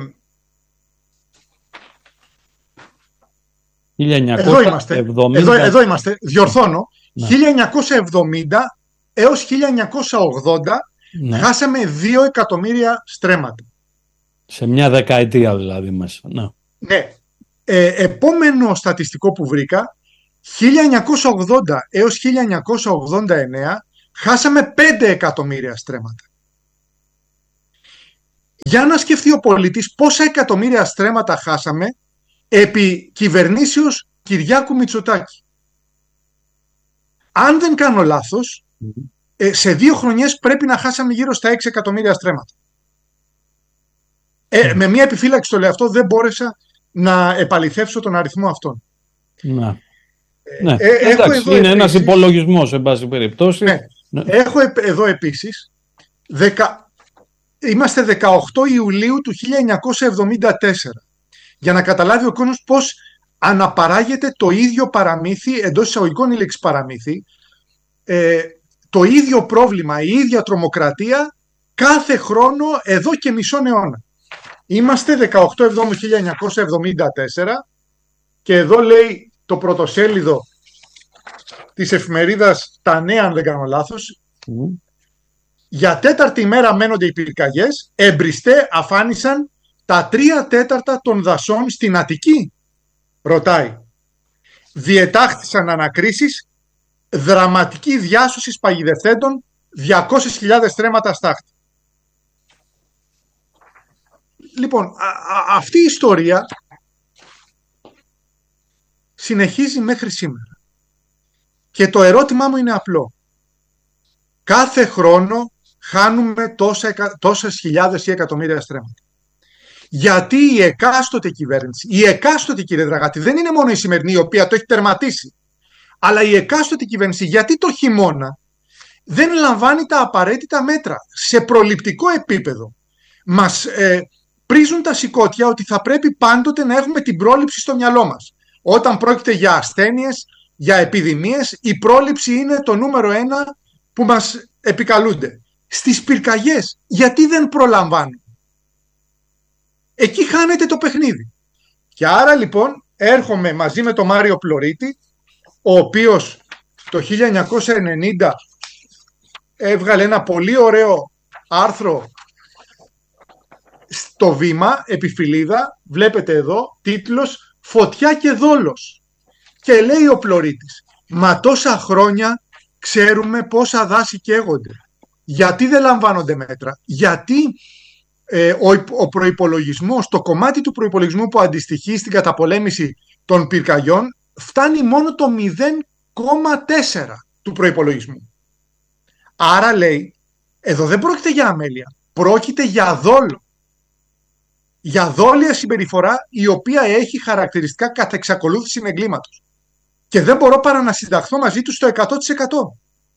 χίλια εννιακόσια εβδομήντα. Εδώ είμαστε, εδώ, εδώ είμαστε, διορθώνω, ναι. χίλια εννιακόσια εβδομήντα έως χίλια εννιακόσια ογδόντα ναι. χάσαμε δύο εκατομμύρια στρέμματα. Σε μια δεκαετία δηλαδή μέσα. Ναι. Ναι. Ε, επόμενο στατιστικό που βρήκα χίλια εννιακόσια ογδόντα έως χίλια εννιακόσια ογδόντα εννέα χάσαμε πέντε εκατομμύρια στρέμματα. Για να σκεφτεί ο πολίτης πόσα εκατομμύρια στρέμματα χάσαμε επί κυβερνήσεως Κυριάκου Μητσοτάκη. Αν δεν κάνω λάθος, mm-hmm. σε δύο χρονιές πρέπει να χάσαμε γύρω στα έξι εκατομμύρια στρέμματα. Ε, mm-hmm. Με μια επιφύλαξη το λέω αυτό, δεν μπόρεσα να επαληθεύσω τον αριθμό αυτόν. Να. Ε, ναι. ε, Εντάξει, είναι επίσης, ένας υπολογισμός, εν πάση περιπτώσει. Ναι. Ναι. Έχω εδώ επίσης, δεκα, είμαστε δεκαοκτώ Ιουλίου του χίλια εννιακόσια εβδομήντα τέσσερα, για να καταλάβει ο κόσμος πώς αναπαράγεται το ίδιο παραμύθι, εντός εισαγωγικών η λέξη παραμύθι, ε, το ίδιο πρόβλημα, η ίδια τρομοκρατία κάθε χρόνο εδώ και μισό αιώνα. Είμαστε δεκαοκτώ Εβδόμου χίλια εννιακόσια εβδομήντα τέσσερα και εδώ λέει το πρωτοσέλιδο της εφημερίδας Τα Νέα, αν δεν κάνω λάθος, mm. για τέταρτη μέρα μένονται οι πυρκαγιές, εμπριστέ αφάνισαν τα τρία τέταρτα των δασών στην Αττική. Ρωτάει. Διετάχθησαν ανακρίσεις, δραματική διάσωση παγιδευτέντων, διακόσιες χιλιάδες στρέμματα στάχτη. Λοιπόν, α, α, αυτή η ιστορία συνεχίζει μέχρι σήμερα. Και το ερώτημά μου είναι απλό. Κάθε χρόνο χάνουμε τόσα, τόσες χιλιάδες ή εκατομμύρια στρέμματα. Γιατί η εκάστοτε κυβέρνηση, η εκάστοτε, κύριε Δραγάτη, δεν είναι μόνο η σημερινή η οποία το έχει τερματίσει, αλλά η εκάστοτε κυβέρνηση, γιατί το χειμώνα δεν λαμβάνει τα απαραίτητα μέτρα σε προληπτικό επίπεδο. Μας ε, πρίζουν τα σηκώτια ότι θα πρέπει πάντοτε να έχουμε την πρόληψη στο μυαλό μας. Όταν πρόκειται για ασθένειες, για επιδημίες, η πρόληψη είναι το νούμερο ένα που μας επικαλούνται. Στις πυρκαγιές, γιατί δεν προλαμβάνουν? Εκεί χάνεται το παιχνίδι. Και άρα λοιπόν έρχομαι μαζί με τον Μάριο Πλωρίτη, ο οποίος το χίλια εννιακόσια ενενήντα έβγαλε ένα πολύ ωραίο άρθρο στο Βήμα, επιφυλίδα, βλέπετε εδώ, τίτλος «Φωτιά και δόλος». Και λέει ο Πλωρίτης, μα τόσα χρόνια ξέρουμε πόσα δάση καίγονται. Γιατί δεν λαμβάνονται μέτρα? Γιατί ε, ο, ο προϋπολογισμός, το κομμάτι του προϋπολογισμού που αντιστοιχεί στην καταπολέμηση των πυρκαγιών φτάνει μόνο το μηδέν κόμμα τέσσερα του προϋπολογισμού. Άρα λέει, εδώ δεν πρόκειται για αμέλεια, πρόκειται για δόλο. Για δόλια συμπεριφορά η οποία έχει χαρακτηριστικά κατά εξακολούθηση εγκλήματος. Και δεν μπορώ παρά να συνταχθώ μαζί του στο εκατό τοις εκατό.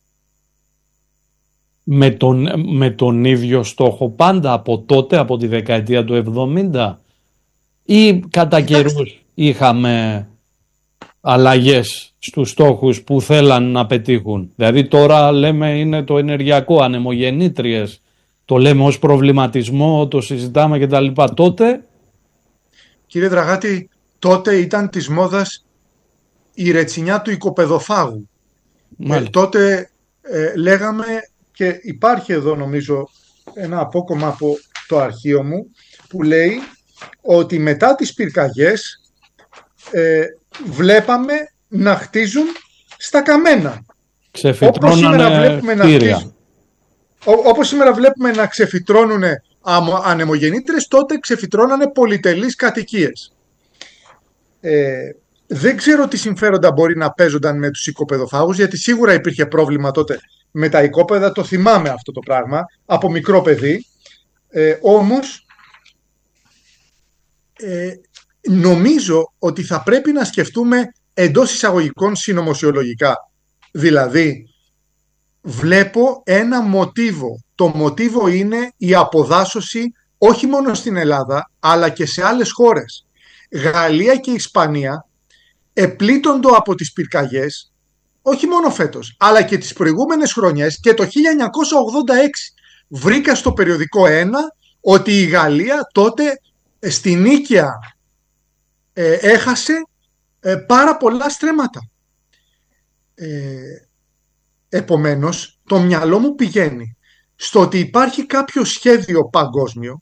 Με τον, με τον ίδιο στόχο πάντα από τότε, από τη δεκαετία του εβδομήντα, ή κατά καιρούς είχαμε αλλαγές στους στόχους που θέλαν να πετύχουν? Δηλαδή τώρα λέμε είναι το ενεργειακό, ανεμογεννήτριες, το λέμε ως προβληματισμό, το συζητάμε και τα λοιπά. Τότε, κύριε Δραγάτη, τότε ήταν της μόδας η ρετσινιά του οικοπεδοφάγου. Ε, τότε ε, λέγαμε, και υπάρχει εδώ νομίζω ένα απόκομμα από το αρχείο μου, που λέει ότι μετά τις πυρκαγιές ε, βλέπαμε να χτίζουν στα καμένα. Όπως σήμερα βλέπουμε να χτίζουν. Όπως σήμερα βλέπουμε να ξεφυτρώνουν ανεμογεννήτρες, τότε ξεφυτρώνανε πολυτελείς κατοικίες. Ε, δεν ξέρω τι συμφέροντα μπορεί να παίζονταν με τους οικοπεδοφάγους, γιατί σίγουρα υπήρχε πρόβλημα τότε με τα οικόπεδα, το θυμάμαι αυτό το πράγμα, από μικρό παιδί. Ε, όμως, ε, νομίζω ότι θα πρέπει να σκεφτούμε εντός εισαγωγικών συνωμοσιολογικά. Δηλαδή, βλέπω ένα μοτίβο. Το μοτίβο είναι η αποδάσωση όχι μόνο στην Ελλάδα, αλλά και σε άλλες χώρες. Γαλλία και Ισπανία επλήττοντο από τις πυρκαγιές, όχι μόνο φέτος, αλλά και τις προηγούμενες χρονιές, και το χίλια εννιακόσια ογδόντα έξι βρήκα στο περιοδικό ένα ότι η Γαλλία τότε στην Νίκαια ε, έχασε ε, πάρα πολλά στρέμματα. Ε, επομένως, το μυαλό μου πηγαίνει στο ότι υπάρχει κάποιο σχέδιο παγκόσμιο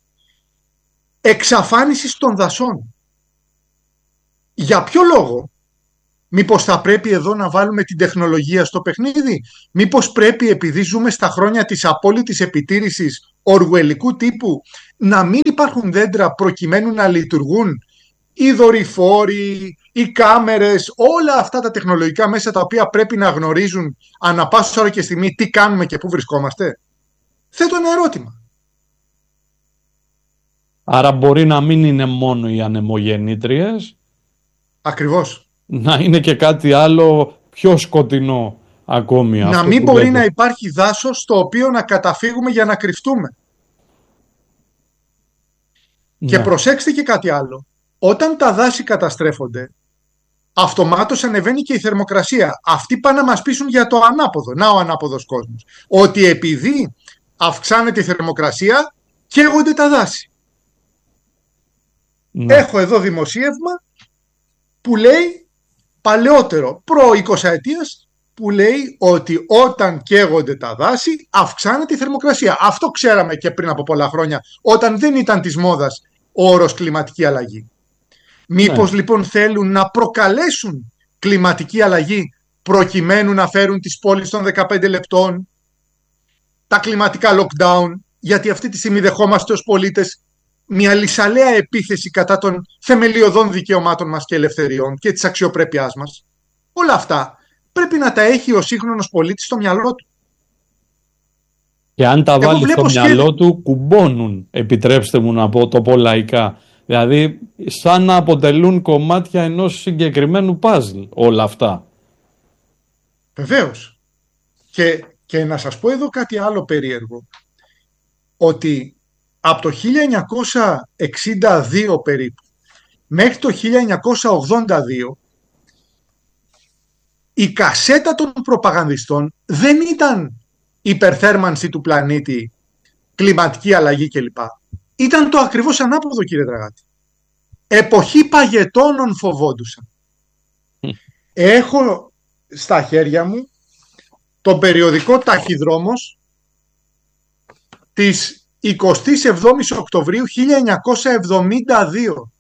εξαφάνισης των δασών. Για ποιο λόγο? Μήπως θα πρέπει εδώ να βάλουμε την τεχνολογία στο παιχνίδι? Μήπως πρέπει, επειδή ζούμε στα χρόνια της απόλυτης επιτήρησης οργουελικού τύπου, να μην υπάρχουν δέντρα προκειμένου να λειτουργούν οι δορυφόροι, οι κάμερες, όλα αυτά τα τεχνολογικά μέσα τα οποία πρέπει να γνωρίζουν ανά πάσα ώρα και στιγμή τι κάνουμε και πού βρισκόμαστε? Θέτω ένα ερώτημα. Άρα μπορεί να μην είναι μόνο οι ανεμογεννήτριες. Ακριβώς. Να είναι και κάτι άλλο πιο σκοτεινό ακόμη. Να μην μπορεί λέτε. να υπάρχει δάσος στο οποίο να καταφύγουμε για να κρυφτούμε. Ναι. Και προσέξτε και κάτι άλλο. Όταν τα δάση καταστρέφονται, αυτομάτως ανεβαίνει και η θερμοκρασία. Αυτοί πάνε να μας πείσουν για το ανάποδο. Να ο ανάποδος κόσμος. Ότι επειδή αυξάνεται η θερμοκρασία, καίγονται τα δάση. Ναι. Έχω εδώ δημοσίευμα που λέει, παλαιότερο, προ εικοσαετίας, που λέει ότι όταν καίγονται τα δάση αυξάνεται η θερμοκρασία. Αυτό ξέραμε και πριν από πολλά χρόνια, όταν δεν ήταν της μόδας ο όρος κλιματική αλλαγή. Μήπως ναι. λοιπόν θέλουν να προκαλέσουν κλιματική αλλαγή προκειμένου να φέρουν τις πόλεις των δεκαπέντε λεπτών, τα κλιματικά lockdown, γιατί αυτή τη στιγμή δεχόμαστε ως πολίτες μια λυσαλέα επίθεση κατά των θεμελιωδών δικαιωμάτων μας και ελευθεριών και της αξιοπρέπειάς μας. Όλα αυτά πρέπει να τα έχει ο σύγχρονος πολίτης στο μυαλό του. Και αν τα βάλει στο μυαλό σχέδι... του, κουμπώνουν, επιτρέψτε μου να πω το πω λαϊκά. Δηλαδή, σαν να αποτελούν κομμάτια ενός συγκεκριμένου παζλ όλα αυτά. Βεβαίως. Και, και να σας πω εδώ κάτι άλλο περίεργο. Ότι από το χίλια εννιακόσια εξήντα δύο περίπου μέχρι το χίλια εννιακόσια ογδόντα δύο η κασέτα των προπαγανδιστών δεν ήταν υπερθέρμανση του πλανήτη, κλιματική αλλαγή κλπ. Ήταν το ακριβώς ανάποδο, κύριε Δραγάτη. Εποχή παγετώνων φοβόντουσαν. Έχω στα χέρια μου το περιοδικό Ταχυδρόμος της εικοστή εβδόμη Οκτωβρίου χίλια εννιακόσια εβδομήντα δύο.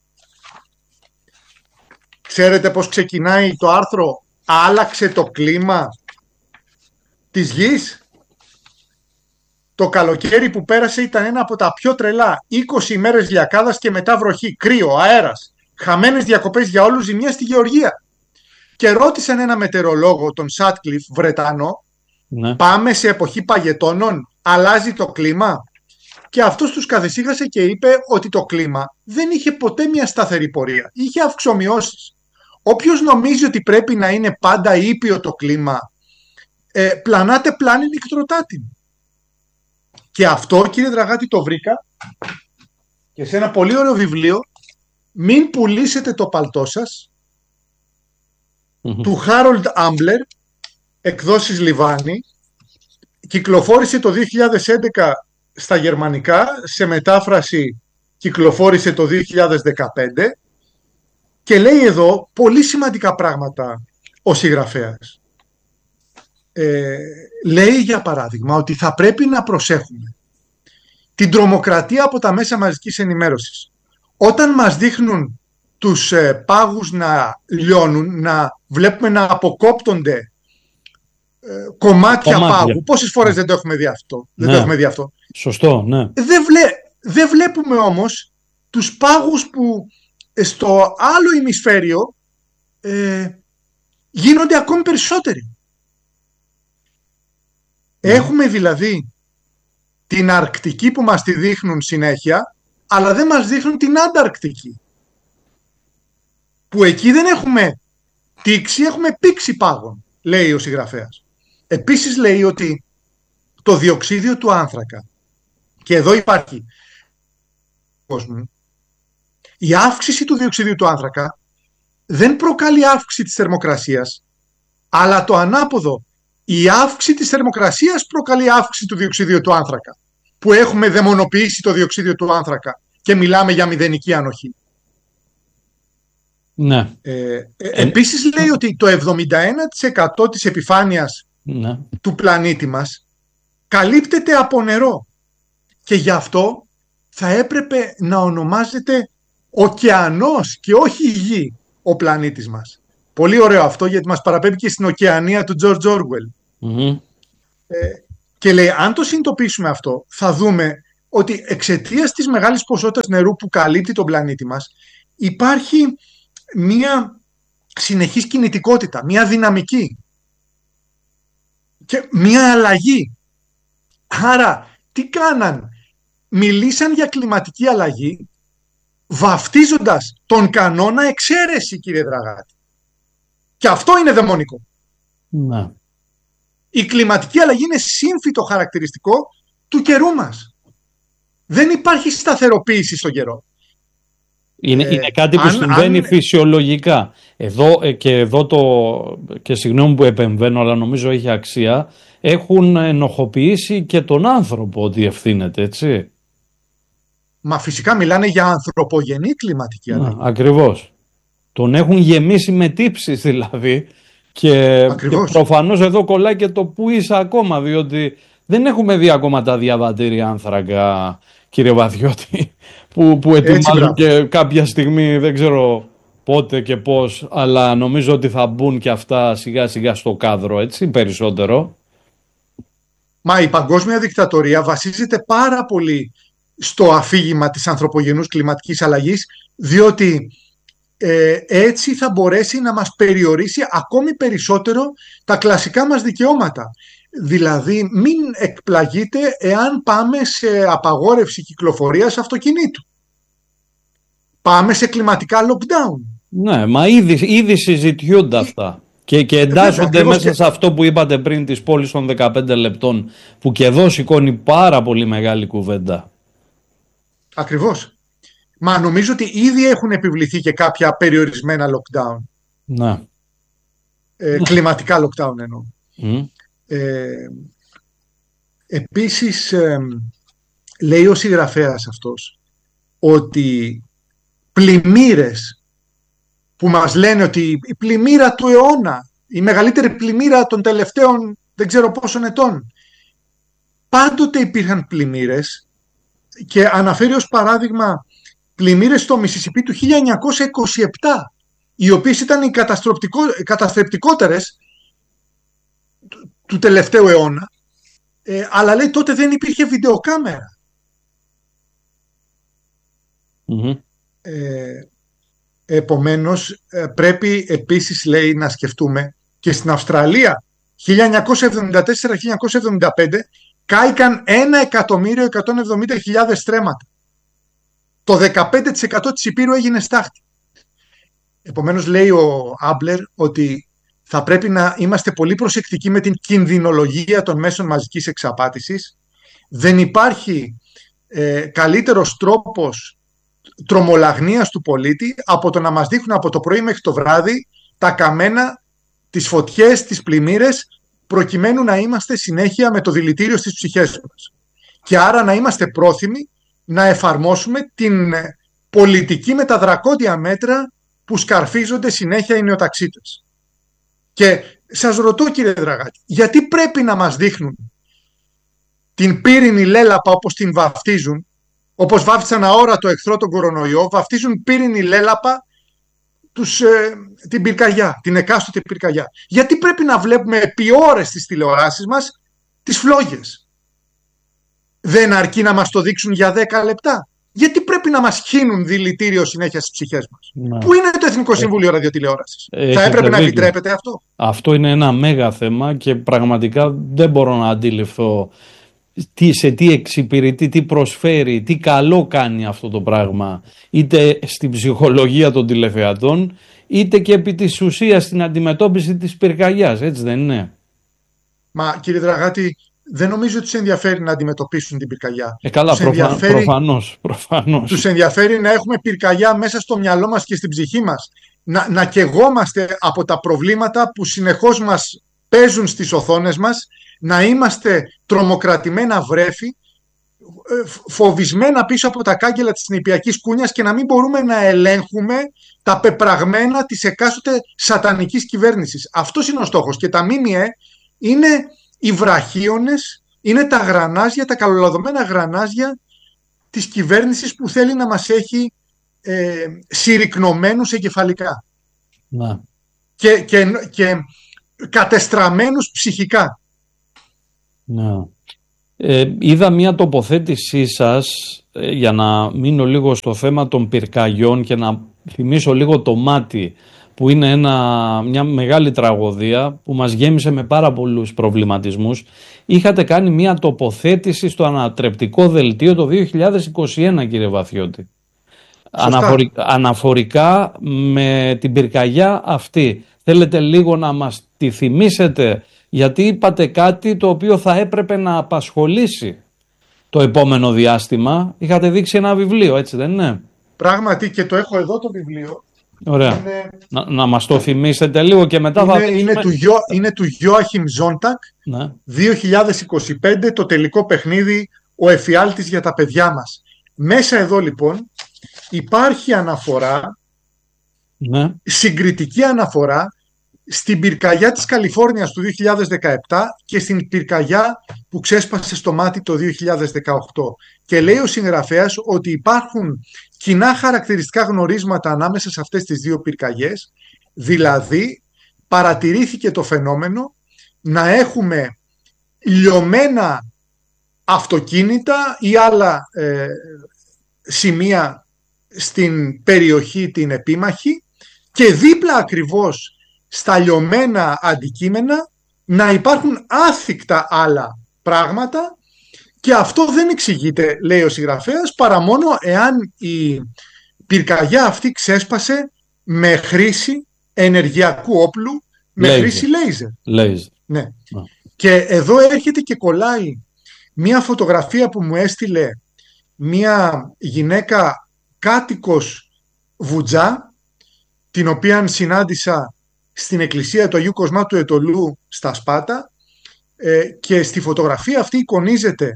Ξέρετε πώς ξεκινάει το άρθρο «Άλλαξε το κλίμα της γης»? Το καλοκαίρι που πέρασε ήταν ένα από τα πιο τρελά. είκοσι ημέρες λιακάδας και μετά βροχή, κρύο, αέρας, χαμένες διακοπές για όλους, ζημιά στη Γεωργία. Και ρώτησαν ένα μετεωρολόγο, τον Σάτκλιφ, Βρετανό, ναι. πάμε σε εποχή παγετώνων, αλλάζει το κλίμα? Και αυτός τους καθησύχασε και είπε ότι το κλίμα δεν είχε ποτέ μια σταθερή πορεία. Είχε αυξομοιώσεις. Όποιος νομίζει ότι πρέπει να είναι πάντα ήπιο το κλίμα, ε, πλανάται πλάνη νυχτροτάτην. Και αυτό, κύριε Δραγάτη, το βρήκα και σε ένα πολύ ωραίο βιβλίο, «Μην πουλήσετε το παλτό σας», mm-hmm. του Χάρολντ Άμπλερ, εκδόσεις Λιβάνι. Κυκλοφόρησε το δύο χιλιάδες έντεκα στα γερμανικά, σε μετάφραση κυκλοφόρησε το δύο χιλιάδες δεκαπέντε και λέει εδώ πολύ σημαντικά πράγματα ο συγγραφέας. Ε, λέει για παράδειγμα ότι θα πρέπει να προσέχουμε την τρομοκρατία από τα μέσα μαζικής ενημέρωσης. Όταν μας δείχνουν τους ε, πάγους να λιώνουν, να βλέπουμε να αποκόπτονται ε, κομμάτια, κομμάτια πάγου. Πόσες φορές δεν το έχουμε δει αυτό? Ναι. Δεν το έχουμε δει αυτό. Σωστό, ναι. Δεν, βλέ, δεν βλέπουμε όμως τους πάγους που στο άλλο ημισφαίριο ε, γίνονται ακόμη περισσότεροι. Έχουμε δηλαδή την Αρκτική που μας τη δείχνουν συνέχεια, αλλά δεν μας δείχνουν την Ανταρκτική. Που εκεί δεν έχουμε τήξη, έχουμε πήξη πάγων, λέει ο συγγραφέας. Επίσης λέει ότι το διοξίδιο του άνθρακα, και εδώ υπάρχει η αύξηση του διοξιδίου του άνθρακα δεν προκαλεί αύξηση της θερμοκρασίας, αλλά το ανάποδο. Η αύξηση της θερμοκρασίας προκαλεί αύξηση του διοξιδίου του άνθρακα, που έχουμε δαιμονοποιήσει το διοξίδιο του άνθρακα και μιλάμε για μηδενική ανοχή. Ναι. Ε, ε, επίσης λέει ότι το εβδομήντα ένα τοις εκατό της επιφάνειας ναι. του πλανήτη μας καλύπτεται από νερό και γι' αυτό θα έπρεπε να ονομάζεται ωκεανός και όχι γη ο πλανήτης μας. Πολύ ωραίο αυτό, γιατί μας παραπέμπει και στην ωκεανία του George Orwell. Mm-hmm. Ε, και λέει, αν το συνειδητοποιήσουμε αυτό, θα δούμε ότι εξαιτίας της μεγάλης ποσότητας νερού που καλύπτει τον πλανήτη μας, υπάρχει μία συνεχής κινητικότητα, μία δυναμική και μία αλλαγή. Άρα, τι κάναν? Μιλήσαν για κλιματική αλλαγή, βαφτίζοντας τον κανόνα εξαίρεση, κύριε Δραγάτη. Και αυτό είναι δαιμονικό. Να. Η κλιματική αλλαγή είναι σύμφυτο χαρακτηριστικό του καιρού μας. Δεν υπάρχει σταθεροποίηση στον καιρό. Είναι, ε, είναι κάτι που αν, συμβαίνει αν... φυσιολογικά. Εδώ και εδώ το. Και συγγνώμη που επεμβαίνω, αλλά νομίζω έχει αξία. Έχουν ενοχοποιήσει και τον άνθρωπο ότι ευθύνεται, έτσι. Μα φυσικά μιλάνε για ανθρωπογενή κλιματική αλλαγή. Ακριβώς. Τον έχουν γεμίσει με τύψεις δηλαδή. Και, και προφανώς εδώ κολλάει και το που είσαι ακόμα, διότι δεν έχουμε δει ακόμα τα διαβατήρια άνθρακα, κύριε Βαθιώτη, που, που ετοιμάζουν και κάποια στιγμή, δεν ξέρω πότε και πώς, αλλά νομίζω ότι θα μπουν και αυτά σιγά σιγά στο κάδρο, έτσι, περισσότερο. Μα η παγκόσμια δικτατορία βασίζεται πάρα πολύ στο αφήγημα της ανθρωπογενούς κλιματικής αλλαγής, διότι ε, έτσι θα μπορέσει να μας περιορίσει ακόμη περισσότερο τα κλασικά μας δικαιώματα. Δηλαδή μην εκπλαγείτε εάν πάμε σε απαγόρευση κυκλοφορίας αυτοκινήτου. Πάμε σε κλιματικά lockdown. Ναι, μα ήδη, ήδη συζητιούνται αυτά. Και, και εντάσσονται ε, μέσα και... σε αυτό που είπατε πριν της πόλης των δεκαπέντε λεπτών, που και εδώ σηκώνει πάρα πολύ μεγάλη κουβέντα. Ακριβώς. Μα νομίζω ότι ήδη έχουν επιβληθεί και κάποια περιορισμένα lockdown. Ναι. Ε, ναι. Κλιματικά lockdown εννοώ. Mm. Ε, επίσης ε, λέει ο συγγραφέας αυτός ότι πλημμύρες που μας λένε ότι η πλημμύρα του αιώνα, η μεγαλύτερη πλημμύρα των τελευταίων δεν ξέρω πόσων ετών, πάντοτε υπήρχαν πλημμύρες, και αναφέρει ως παράδειγμα πλημμύρες στο Μισισιπί του χίλια εννιακόσια είκοσι επτά, οι οποίες ήταν οι καταστρεπτικότερες του τελευταίου αιώνα, ε, αλλά λέει τότε δεν υπήρχε βιντεοκάμερα. Mm-hmm. Ε, επομένως ε, πρέπει επίσης, λέει, να σκεφτούμε και στην Αυστραλία χίλια εννιακόσια εβδομήντα τέσσερα με χίλια εννιακόσια εβδομήντα πέντε κάηκαν ένα εκατομμύριο εκατόν εβδομήντα χιλιάδες στρέμματα. Το δεκαπέντε τοις εκατό της Υπήρου έγινε στάχτη. Επομένως λέει ο Άμπλερ ότι θα πρέπει να είμαστε πολύ προσεκτικοί με την κινδυνολογία των μέσων μαζικής εξαπάτησης. Δεν υπάρχει ε, καλύτερος τρόπος τρομολαγνίας του πολίτη από το να μας δείχνουν από το πρωί μέχρι το βράδυ τα καμένα, τις φωτιές, τις πλημμύρες, προκειμένου να είμαστε συνέχεια με το δηλητήριο στις ψυχές μας. Και άρα να είμαστε πρόθυμοι να εφαρμόσουμε την πολιτική με τα δρακόντια μέτρα που σκαρφίζονται συνέχεια οι νεοταξίτες. Και σας ρωτώ, κύριε Δραγάτη, γιατί πρέπει να μας δείχνουν την πύρινη λέλαπα όπως την βαφτίζουν, όπως βάφτισαν αόρατο εχθρό τον κορονοϊό, βαφτίζουν πύρινη λέλαπα τους, ε, την πυρκαγιά, την εκάστοτε πυρκαγιά. Γιατί πρέπει να βλέπουμε επί ώρες στις τηλεοράσεις μας τις φλόγες? Δεν αρκεί να μας το δείξουν για δέκα λεπτά? Γιατί πρέπει να μας χύνουν δηλητήριο συνέχεια στις ψυχές μας? Να. Πού είναι το Εθνικό Συμβούλιο ε, Ραδιοτηλεόρασης? Ε, Θα έπρεπε να επιτρέπεται αυτό? Αυτό είναι ένα μέγα θέμα και πραγματικά δεν μπορώ να αντιληφθώ τι, σε τι εξυπηρετεί, τι προσφέρει, τι καλό κάνει αυτό το πράγμα, είτε στην ψυχολογία των τηλεθεατών, είτε και επί της ουσίας στην αντιμετώπιση της πυρκαγιάς, έτσι δεν είναι? Μα κύριε Δραγάτη, δεν νομίζω ότι τους ενδιαφέρει να αντιμετωπίσουν την πυρκαγιά. Ε, καλά, τους προφα... ενδιαφέρει... προφανώς, προφανώς. Τους ενδιαφέρει να έχουμε πυρκαγιά μέσα στο μυαλό μας και στην ψυχή μας. Να, να καιγόμαστε από τα προβλήματα που συνεχώς μας παίζουν στις οθόνες μας, να είμαστε τρομοκρατημένα βρέφη, φοβισμένα πίσω από τα κάγκελα της νηπιακής κούνιας και να μην μπορούμε να ελέγχουμε τα πεπραγμένα της εκάστοτε σατανικής κυβέρνησης. Αυτός είναι ο στόχος. Και τα ΜΜΕ είναι οι βραχίονες, είναι τα γρανάζια, τα καλολαδωμένα γρανάζια της κυβέρνησης που θέλει να μας έχει ε, συρρυκνωμένους εγκεφαλικά. Να. και, και, και κατεστραμμένους ψυχικά. Ναι. Ε, είδα μια τοποθέτησή σας, ε, για να μείνω λίγο στο θέμα των πυρκαγιών και να θυμίσω λίγο το Μάτι, που είναι ένα, μια μεγάλη τραγωδία που μας γέμισε με πάρα πολλούς προβληματισμούς. Είχατε κάνει μια τοποθέτηση στο ανατρεπτικό δελτίο το δύο χιλιάδες είκοσι ένα, κύριε Βαθιώτη. Αναφορι, αναφορικά με την πυρκαγιά αυτή. Θέλετε λίγο να μας τη θυμίσετε, γιατί είπατε κάτι το οποίο θα έπρεπε να απασχολήσει το επόμενο διάστημα. Είχατε δείξει ένα βιβλίο, έτσι δεν είναι? Πράγματι, και το έχω εδώ το βιβλίο. Ωραία. Είναι... Να, να μας το θυμίσετε λίγο και μετά είναι, θα... Είναι του, Γιο, είναι του Γιόαχιμ Ζόντακ, ναι. δύο χιλιάδες είκοσι πέντε, το τελικό παιχνίδι, ο εφιάλτης για τα παιδιά μας. Μέσα εδώ λοιπόν υπάρχει αναφορά, ναι. συγκριτική αναφορά στην πυρκαγιά της Καλιφόρνιας του δύο χιλιάδες δεκαεπτά και στην πυρκαγιά που ξέσπασε στο Μάτι το δύο χιλιάδες δεκαοκτώ. Και λέει ο συγγραφέας ότι υπάρχουν κοινά χαρακτηριστικά γνωρίσματα ανάμεσα σε αυτές τις δύο πυρκαγιές, δηλαδή παρατηρήθηκε το φαινόμενο να έχουμε λιωμένα αυτοκίνητα ή άλλα ε, σημεία στην περιοχή την επίμαχη και δίπλα ακριβώς στα λιωμένα αντικείμενα να υπάρχουν άθικτα άλλα πράγματα, και αυτό δεν εξηγείται, λέει ο συγγραφέας, παρά μόνο εάν η πυρκαγιά αυτή ξέσπασε με χρήση ενεργειακού όπλου, με λέιζερ. χρήση λέιζερ. Λέιζερ. Ναι. Oh. Και εδώ έρχεται και κολλάει μία φωτογραφία που μου έστειλε μία γυναίκα κάτοικος Βουτζά, την οποία συνάντησα στην εκκλησία του Αγίου Κοσμά του Ετωλού στα Σπάτα, ε, και στη φωτογραφία αυτή εικονίζεται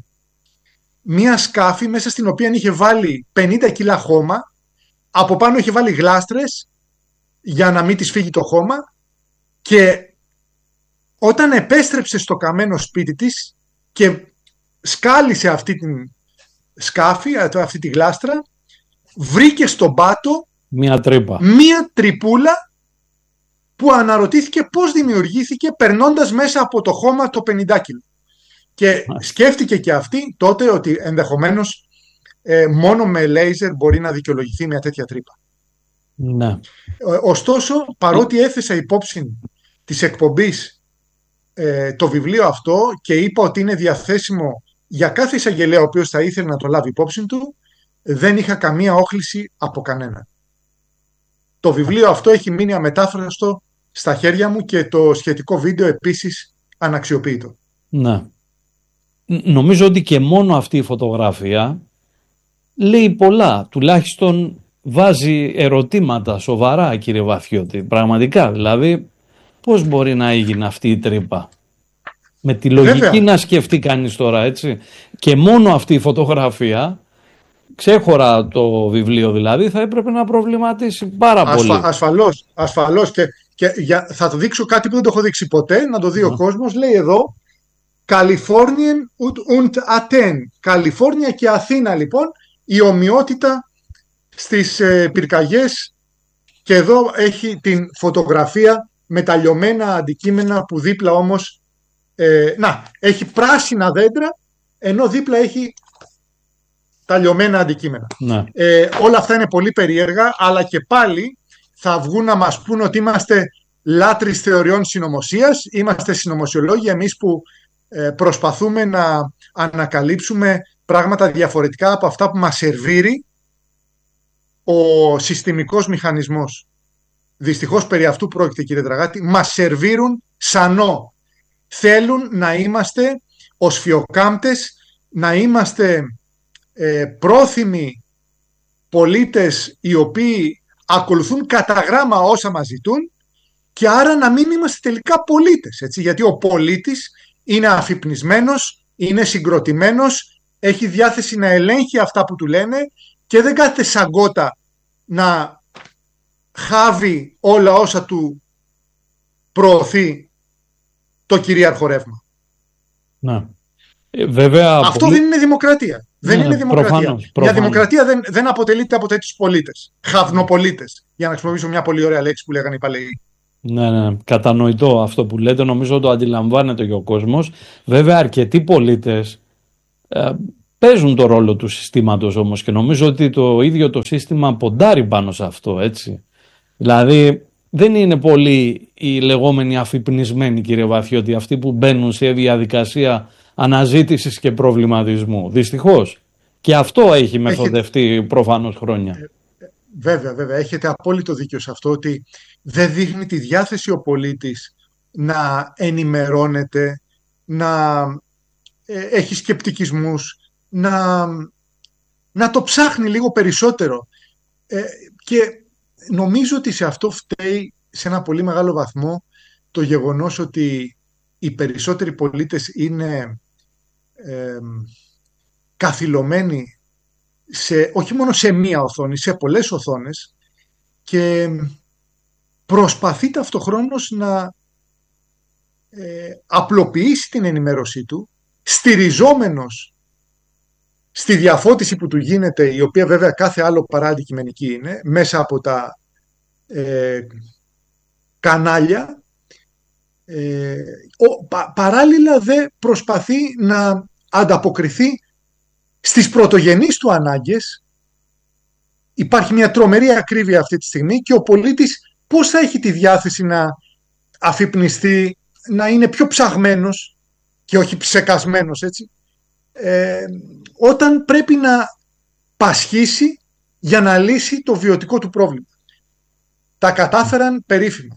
μία σκάφη μέσα στην οποία είχε βάλει πενήντα κιλά χώμα, από πάνω είχε βάλει γλάστρες για να μην της φύγει το χώμα, και όταν επέστρεψε στο καμένο σπίτι της και σκάλισε αυτή την σκάφη, αυτή τη γλάστρα, βρήκε στον πάτο μία τρύπα, μία τρυπούλα που αναρωτήθηκε πώς δημιουργήθηκε περνώντας μέσα από το χώμα το πενήντα κιλό. Και σκέφτηκε και αυτή τότε ότι ενδεχομένως ε, μόνο με λέιζερ μπορεί να δικαιολογηθεί μια τέτοια τρύπα. Ναι. Ε, ωστόσο, παρότι έθεσα υπόψη της εκπομπής ε, το βιβλίο αυτό και είπα ότι είναι διαθέσιμο για κάθε εισαγγελέα ο οποίος θα ήθελε να το λάβει υπόψη του, δεν είχα καμία όχληση από κανένα. Το βιβλίο αυτό έχει μείνει αμετάφραστο στα χέρια μου και το σχετικό βίντεο επίσης αναξιοποιητό. Ναι. Νομίζω ότι και μόνο αυτή η φωτογραφία λέει πολλά. Τουλάχιστον βάζει ερωτήματα σοβαρά, κύριε Βαθιώτη. Πραγματικά, δηλαδή, πώς μπορεί να έγινε αυτή η τρύπα? Με τη λογική Βέβαια. να σκεφτεί κανείς τώρα, έτσι. Και μόνο αυτή η φωτογραφία, ξέχωρα το βιβλίο δηλαδή, θα έπρεπε να προβληματίσει πάρα Ασφα, πολύ. Ασφαλώς, ασφαλώς. Και, και για, θα το δείξω κάτι που δεν το έχω δείξει ποτέ, να το δει mm. ο κόσμος. Λέει εδώ, Californian und Athen. Καλιφόρνια και Αθήνα, λοιπόν, η ομοιότητα στις ε, πυρκαγιές, και εδώ έχει την φωτογραφία με τα λιωμένα αντικείμενα που δίπλα όμως ε, να, έχει πράσινα δέντρα, ενώ δίπλα έχει τα λιωμένα αντικείμενα. Ναι. Ε, όλα αυτά είναι πολύ περίεργα, αλλά και πάλι θα βγουν να μας πούν ότι είμαστε λάτρεις θεωριών συνωμοσίας, είμαστε συνωμοσιολόγοι εμείς που ε, προσπαθούμε να ανακαλύψουμε πράγματα διαφορετικά από αυτά που μας σερβίρει ο συστημικός μηχανισμός. Δυστυχώς περί αυτού πρόκειται, κύριε Δραγάτη. Μας σερβίρουν σανό. Θέλουν να είμαστε οσφιοκάμπτες, να είμαστε ε, πρόθυμοι πολίτες οι οποίοι ακολουθούν κατά γράμμα όσα μας ζητούν, και άρα να μην είμαστε τελικά πολίτες. Έτσι, γιατί ο πολίτης είναι αφυπνισμένος, είναι συγκροτημένος, έχει διάθεση να ελέγχει αυτά που του λένε και δεν κάθεται σαν γκότα να χάβει όλα όσα του προωθεί το κυρίαρχο ρεύμα. Να. Ε, βέβαια, Αυτό πολύ... δεν είναι δημοκρατία. Δεν ναι, είναι δημοκρατία. Προφανώς, Μια προφανώς. δημοκρατία δεν, δεν αποτελείται από τέτοιους πολίτες. Χαυνοπολίτες. Για να χρησιμοποιήσω μια πολύ ωραία λέξη που λέγανε οι παλαιοί. Ναι, ναι, κατανοητό αυτό που λέτε, νομίζω το αντιλαμβάνεται και ο κόσμος. Βέβαια αρκετοί πολίτες ε, παίζουν το ρόλο του συστήματος όμως και νομίζω ότι το ίδιο το σύστημα ποντάρει πάνω σε αυτό, έτσι. Δηλαδή δεν είναι πολλοί οι λεγόμενοι αφυπνισμένοι, κύριε Βαθιώτη, αυτοί που μπαίνουν σε διαδικασία αναζήτησης και προβληματισμού. Δυστυχώς. Και αυτό έχει μεθοδευτεί έχετε... προφανώς χρόνια. Ε, βέβαια, βέβαια. Έχετε απόλυτο δίκιο σε αυτό, ότι δεν δείχνει τη διάθεση ο πολίτης να ενημερώνεται, να ε, έχει σκεπτικισμούς, να, να το ψάχνει λίγο περισσότερο. Ε, και νομίζω ότι σε αυτό φταίει σε ένα πολύ μεγάλο βαθμό το γεγονός ότι οι περισσότεροι πολίτες είναι ε, καθυλωμένοι σε, όχι μόνο σε μία οθόνη, σε πολλές οθόνες, και προσπαθεί ταυτοχρόνως να ε, απλοποιήσει την ενημέρωσή του, στηριζόμενος στη διαφώτιση που του γίνεται, η οποία βέβαια κάθε άλλο παρά αντικειμενική είναι, μέσα από τα ε, κανάλια. Ε, ο, πα, παράλληλα δε προσπαθεί να ανταποκριθεί στις πρωτογενείς του ανάγκες. Υπάρχει μια τρομερή ακρίβεια αυτή τη στιγμή και ο πολίτης πώς θα έχει τη διάθεση να αφυπνιστεί, να είναι πιο ψαγμένος και όχι ψεκασμένος, έτσι, ε, όταν πρέπει να πασχίσει για να λύσει το βιωτικό του πρόβλημα. Τα κατάφεραν περίφημα.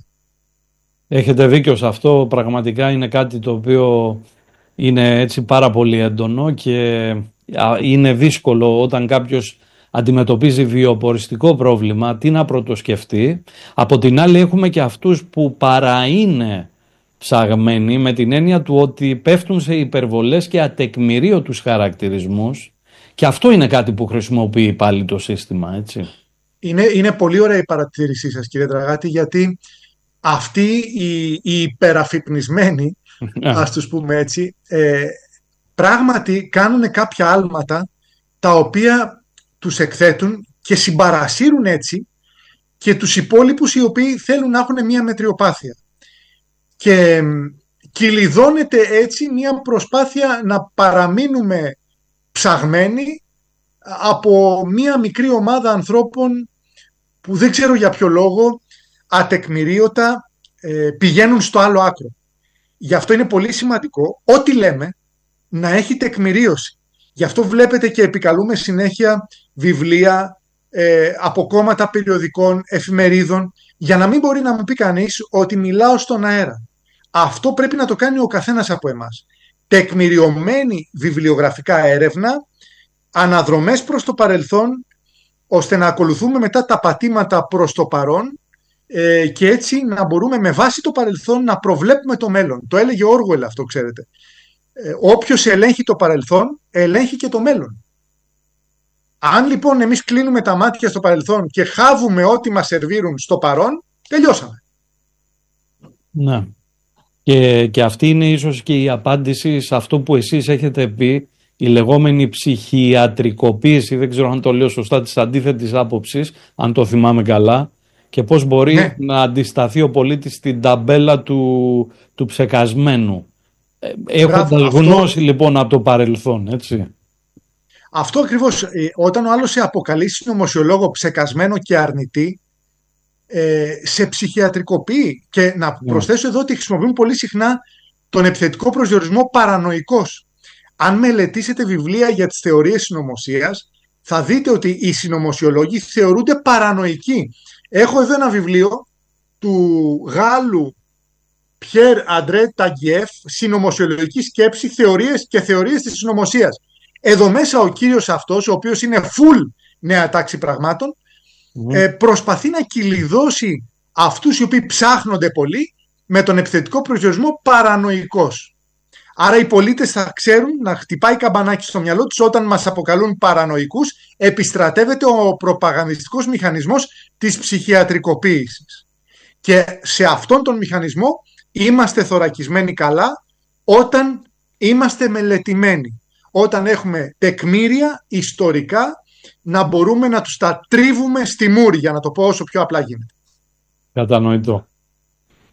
Έχετε δίκιο σε αυτό, πραγματικά είναι κάτι το οποίο είναι έτσι πάρα πολύ έντονο και είναι δύσκολο όταν κάποιος αντιμετωπίζει βιοποριστικό πρόβλημα τι να πρωτοσκεφτεί. Από την άλλη έχουμε και αυτούς που παρά είναι ψαγμένοι, με την έννοια του ότι πέφτουν σε υπερβολές και ατεκμηρίωτους χαρακτηρισμούς, και αυτό είναι κάτι που χρησιμοποιεί πάλι το σύστημα, έτσι. Είναι, είναι πολύ ωραία η παρατήρησή σας, κύριε Δραγάτη, γιατί αυτοί οι, οι υπεραφυπνισμένοι, ας τους πούμε έτσι, ε, πράγματι κάνουν κάποια άλματα τα οποία τους εκθέτουν και συμπαρασύρουν έτσι και τους υπόλοιπους οι οποίοι θέλουν να έχουν μια μετριοπάθεια. Και κυλιδώνεται έτσι μια προσπάθεια να παραμείνουμε ψαγμένοι από μια μικρή ομάδα ανθρώπων που δεν ξέρω για ποιο λόγο ατεκμηρίωτα ε, πηγαίνουν στο άλλο άκρο. Γι' αυτό είναι πολύ σημαντικό ό,τι λέμε να έχει τεκμηρίωση. Γι' αυτό βλέπετε και επικαλούμε συνέχεια βιβλία ε, από κόμματα περιοδικών, εφημερίδων, για να μην μπορεί να μου πει κανείς ότι μιλάω στον αέρα. Αυτό πρέπει να το κάνει ο καθένας από εμάς. Τεκμηριωμένη βιβλιογραφικά έρευνα, αναδρομές προς το παρελθόν, ώστε να ακολουθούμε μετά τα πατήματα προς το παρόν ε, και έτσι να μπορούμε με βάση το παρελθόν να προβλέπουμε το μέλλον. Το έλεγε ο Όργουελ αυτό, ξέρετε. Ε, όποιος ελέγχει το παρελθόν, ελέγχει και το μέλλον. Αν λοιπόν εμείς κλείνουμε τα μάτια στο παρελθόν και χάβουμε ό,τι μας σερβίρουν στο παρόν, τελειώσαμε. Ναι. Και, και αυτή είναι ίσως και η απάντηση σε αυτό που εσείς έχετε πει, η λεγόμενη ψυχιατρικοποίηση, δεν ξέρω αν το λέω σωστά, της αντίθετης άποψης, αν το θυμάμαι καλά, και πώς μπορεί ναι. να αντισταθεί ο πολίτης στην ταμπέλα του, του ψεκασμένου. Έχοντας γνώση αυτό... λοιπόν από το παρελθόν, έτσι. Αυτό ακριβώς, όταν ο άλλος σε αποκαλεί συνωμοσιολόγο ψεκασμένο και αρνητή, ε, σε ψυχιατρικοποιεί. Και να yeah. προσθέσω εδώ ότι χρησιμοποιούν πολύ συχνά τον επιθετικό προσδιορισμό παρανοϊκός. Αν μελετήσετε βιβλία για τις θεωρίες συνωμοσίας, θα δείτε ότι οι συνωμοσιολόγοι θεωρούνται παρανοϊκοί. Έχω εδώ ένα βιβλίο του Γάλλου Πιέρ Αντρέ Ταγκιέφ, συνωμοσιολογική σκέψη, θεωρίες και θεωρίες της συνωμοσίας. Εδώ μέσα ο κύριος αυτός, ο οποίος είναι full νέα τάξη πραγμάτων, mm. ε, προσπαθεί να κυλιδώσει αυτούς οι οποίοι ψάχνονται πολύ με τον επιθετικό προσδιορισμό παρανοϊκός. Άρα οι πολίτες θα ξέρουν να χτυπάει καμπανάκι στο μυαλό τους όταν μας αποκαλούν παρανοϊκούς, επιστρατεύεται ο προπαγανδιστικός μηχανισμός της ψυχιατρικοποίησης. Και σε αυτόν τον μηχανισμό είμαστε θωρακισμένοι καλά όταν είμαστε μελετημένοι. Όταν έχουμε τεκμήρια ιστορικά να μπορούμε να τους τα τρίβουμε στη μούρη, για να το πω όσο πιο απλά γίνεται. Κατανοητό.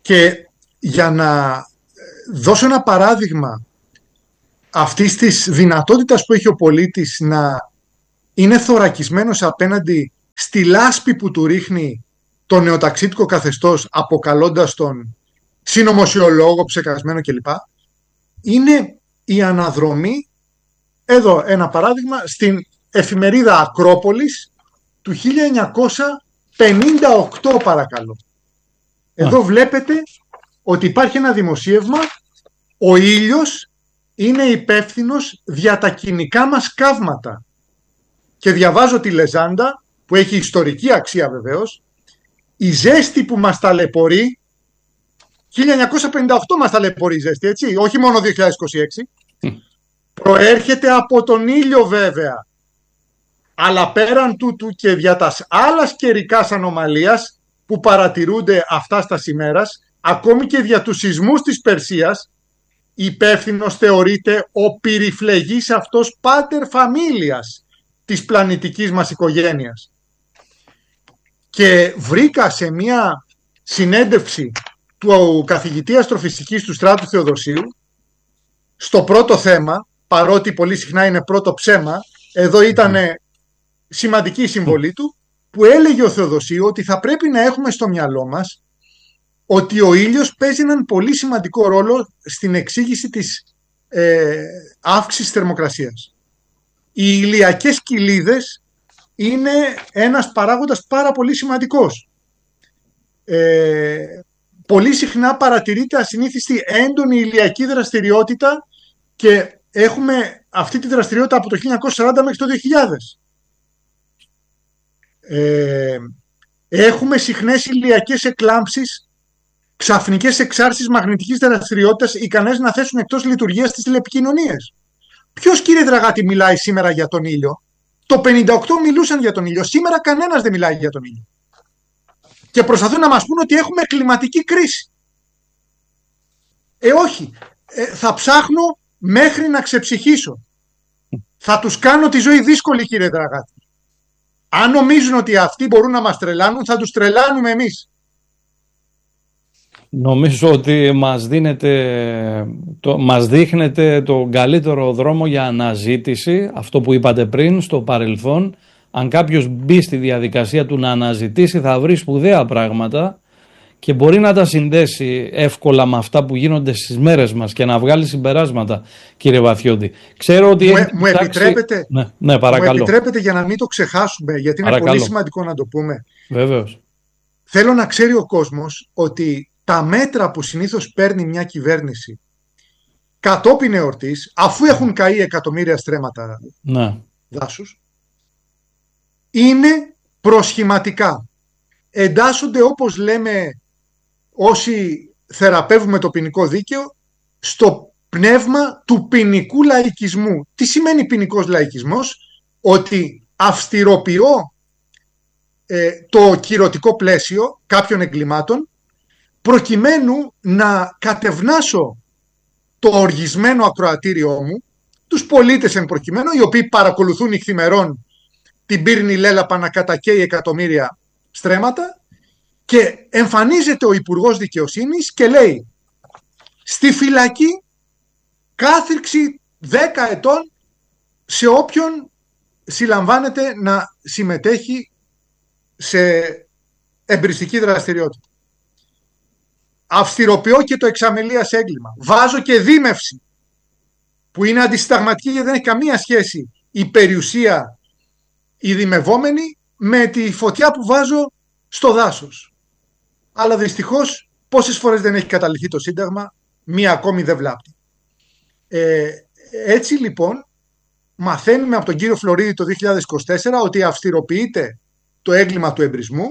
Και για να δώσω ένα παράδειγμα αυτής της δυνατότητας που έχει ο πολίτης να είναι θωρακισμένος απέναντι στη λάσπη που του ρίχνει το νεοταξίτικο καθεστώς, αποκαλώντας τον συνωμοσιολόγο, ψεκασμένο κλπ. Είναι η αναδρομή, εδώ ένα παράδειγμα, στην εφημερίδα Ακρόπολης του χίλια εννιακόσια πενήντα οκτώ, παρακαλώ. Εδώ βλέπετε ότι υπάρχει ένα δημοσίευμα, ο ήλιος είναι υπεύθυνος για τα κοινικά μας καύματα. Και διαβάζω τη λεζάντα, που έχει ιστορική αξία βεβαίως, η ζέστη που μας ταλαιπωρεί, χίλια εννιακόσια πενήντα οκτώ μας ταλαιπωρεί η ζέστη, έτσι, όχι μόνο δύο χιλιάδες είκοσι έξι, προέρχεται από τον ήλιο βέβαια. Αλλά πέραν τούτου και δια τας άλλας καιρικάς ανομαλίας που παρατηρούνται αυτά στα ημέρας, ακόμη και δια τους σεισμούς της Περσίας, υπεύθυνος θεωρείται ο πυρηφλεγής αυτός πάτερ φαμίλιας της πλανητικής μας οικογένειας. Και βρήκα σε μια συνέντευξη του καθηγητή αστροφυσικής του Στράτου Θεοδοσίου, στο πρώτο θέμα, παρότι πολύ συχνά είναι πρώτο ψέμα, εδώ ήταν σημαντική η συμβολή του, που έλεγε ο Θεοδοσίου ότι θα πρέπει να έχουμε στο μυαλό μας ότι ο ήλιος παίζει έναν πολύ σημαντικό ρόλο στην εξήγηση της ε, αύξησης θερμοκρασίας. Οι ηλιακές κοιλίδες είναι ένας παράγοντας πάρα πολύ σημαντικός. Ε, πολύ συχνά παρατηρείται ασυνήθιστη έντονη ηλιακή δραστηριότητα και έχουμε αυτή τη δραστηριότητα από το χίλια εννιακόσια σαράντα μέχρι το δύο χιλιάδες. Ε, έχουμε συχνές ηλιακές εκλάμψεις, ξαφνικές εξάρσεις μαγνητικής δραστηριότητας ικανές να θέσουν εκτός λειτουργίας τις τηλεπικοινωνίες. Ποιος, κύριε Δραγάτη, μιλάει σήμερα για τον ήλιο? Το πενήντα οκτώ μιλούσαν για τον ήλιο. Σήμερα κανένας δεν μιλάει για τον ήλιο. Και προσπαθούν να μας πούν ότι έχουμε κλιματική κρίση. Ε, όχι. Ε, θα ψάχνω μέχρι να ξεψυχήσω. Θα τους κάνω τη ζωή δύσκολη, κύριε Δραγάτη. Αν νομίζουν ότι αυτοί μπορούν να μας τρελάνουν, θα τους τρελάνουμε εμείς. Νομίζω ότι μας, δίνετε, το, μας δείχνετε τον καλύτερο δρόμο για αναζήτηση, αυτό που είπατε πριν, στο παρελθόν. Αν κάποιος μπει στη διαδικασία του να αναζητήσει, θα βρει σπουδαία πράγματα και μπορεί να τα συνδέσει εύκολα με αυτά που γίνονται στις μέρες μας και να βγάλει συμπεράσματα, κύριε Βαθιώτη. Ξέρω ότι μου, έχει μου, επιτρέπετε, ναι, ναι, παρακαλώ. μου επιτρέπετε για να μην το ξεχάσουμε, γιατί είναι παρακαλώ. πολύ σημαντικό να το πούμε. Βεβαίως. Θέλω να ξέρει ο κόσμος ότι τα μέτρα που συνήθως παίρνει μια κυβέρνηση κατόπιν εορτής, αφού έχουν καεί εκατομμύρια στρέμματα ναι. δάσους, είναι προσχηματικά. Εντάσσονται, όπως λέμε όσοι θεραπεύουμε το ποινικό δίκαιο, στο πνεύμα του ποινικού λαϊκισμού. Τι σημαίνει ποινικός λαϊκισμός? Ότι αυστηροποιώ ε, το κυρωτικό πλαίσιο κάποιων εγκλημάτων προκειμένου να κατευνάσω το οργισμένο ακροατήριό μου, τους πολίτες εν προκειμένου, οι οποίοι παρακολουθούν ηχθημερών την πύρνη λέλαπα να κατακαίει εκατομμύρια στρέμματα, και εμφανίζεται ο Υπουργός Δικαιοσύνης και λέει στη φυλακή κάθριξη δέκα ετών σε όποιον συλλαμβάνεται να συμμετέχει σε εμπριστική δραστηριότητα. Αυστηροποιώ και το εξαμελίας έγκλημα. Βάζω και δίμευση, που είναι αντισυνταγματική γιατί δεν έχει καμία σχέση η περιουσία η δημευόμενη με τη φωτιά που βάζω στο δάσος. Αλλά δυστυχώς πόσες φορές δεν έχει καταληφθεί το Σύνταγμα, μία ακόμη δεν βλάπτει. Ε, έτσι λοιπόν μαθαίνουμε από τον κύριο Φλωρίδη το δύο χιλιάδες είκοσι τέσσερα ότι αυστηροποιείται το έγκλημα του εμπρισμού,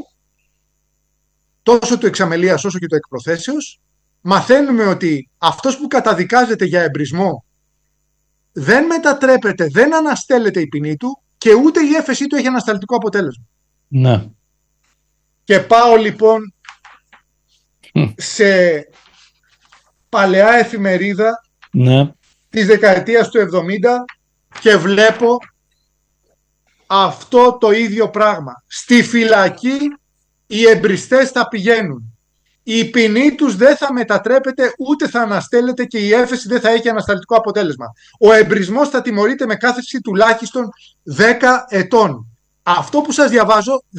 τόσο του εξαμελίας όσο και του εκπροθέσεως. Μαθαίνουμε ότι αυτός που καταδικάζεται για εμπρισμό δεν μετατρέπεται, δεν αναστέλλεται η ποινή του και ούτε η έφεσή του έχει ανασταλτικό αποτέλεσμα. Ναι. Και πάω λοιπόν σε παλαιά εφημερίδα ναι. της δεκαετίας του εβδομήντα και βλέπω αυτό το ίδιο πράγμα. Στη φυλακή οι εμπριστές θα πηγαίνουν. η ποινή τους δεν θα μετατρέπεται ούτε θα αναστέλλεται και η έφεση δεν θα έχει ανασταλτικό αποτέλεσμα. Ο εμπρισμός θα τιμωρείται με κάθευση τουλάχιστον δέκα ετών. Αυτό που σας διαβάζω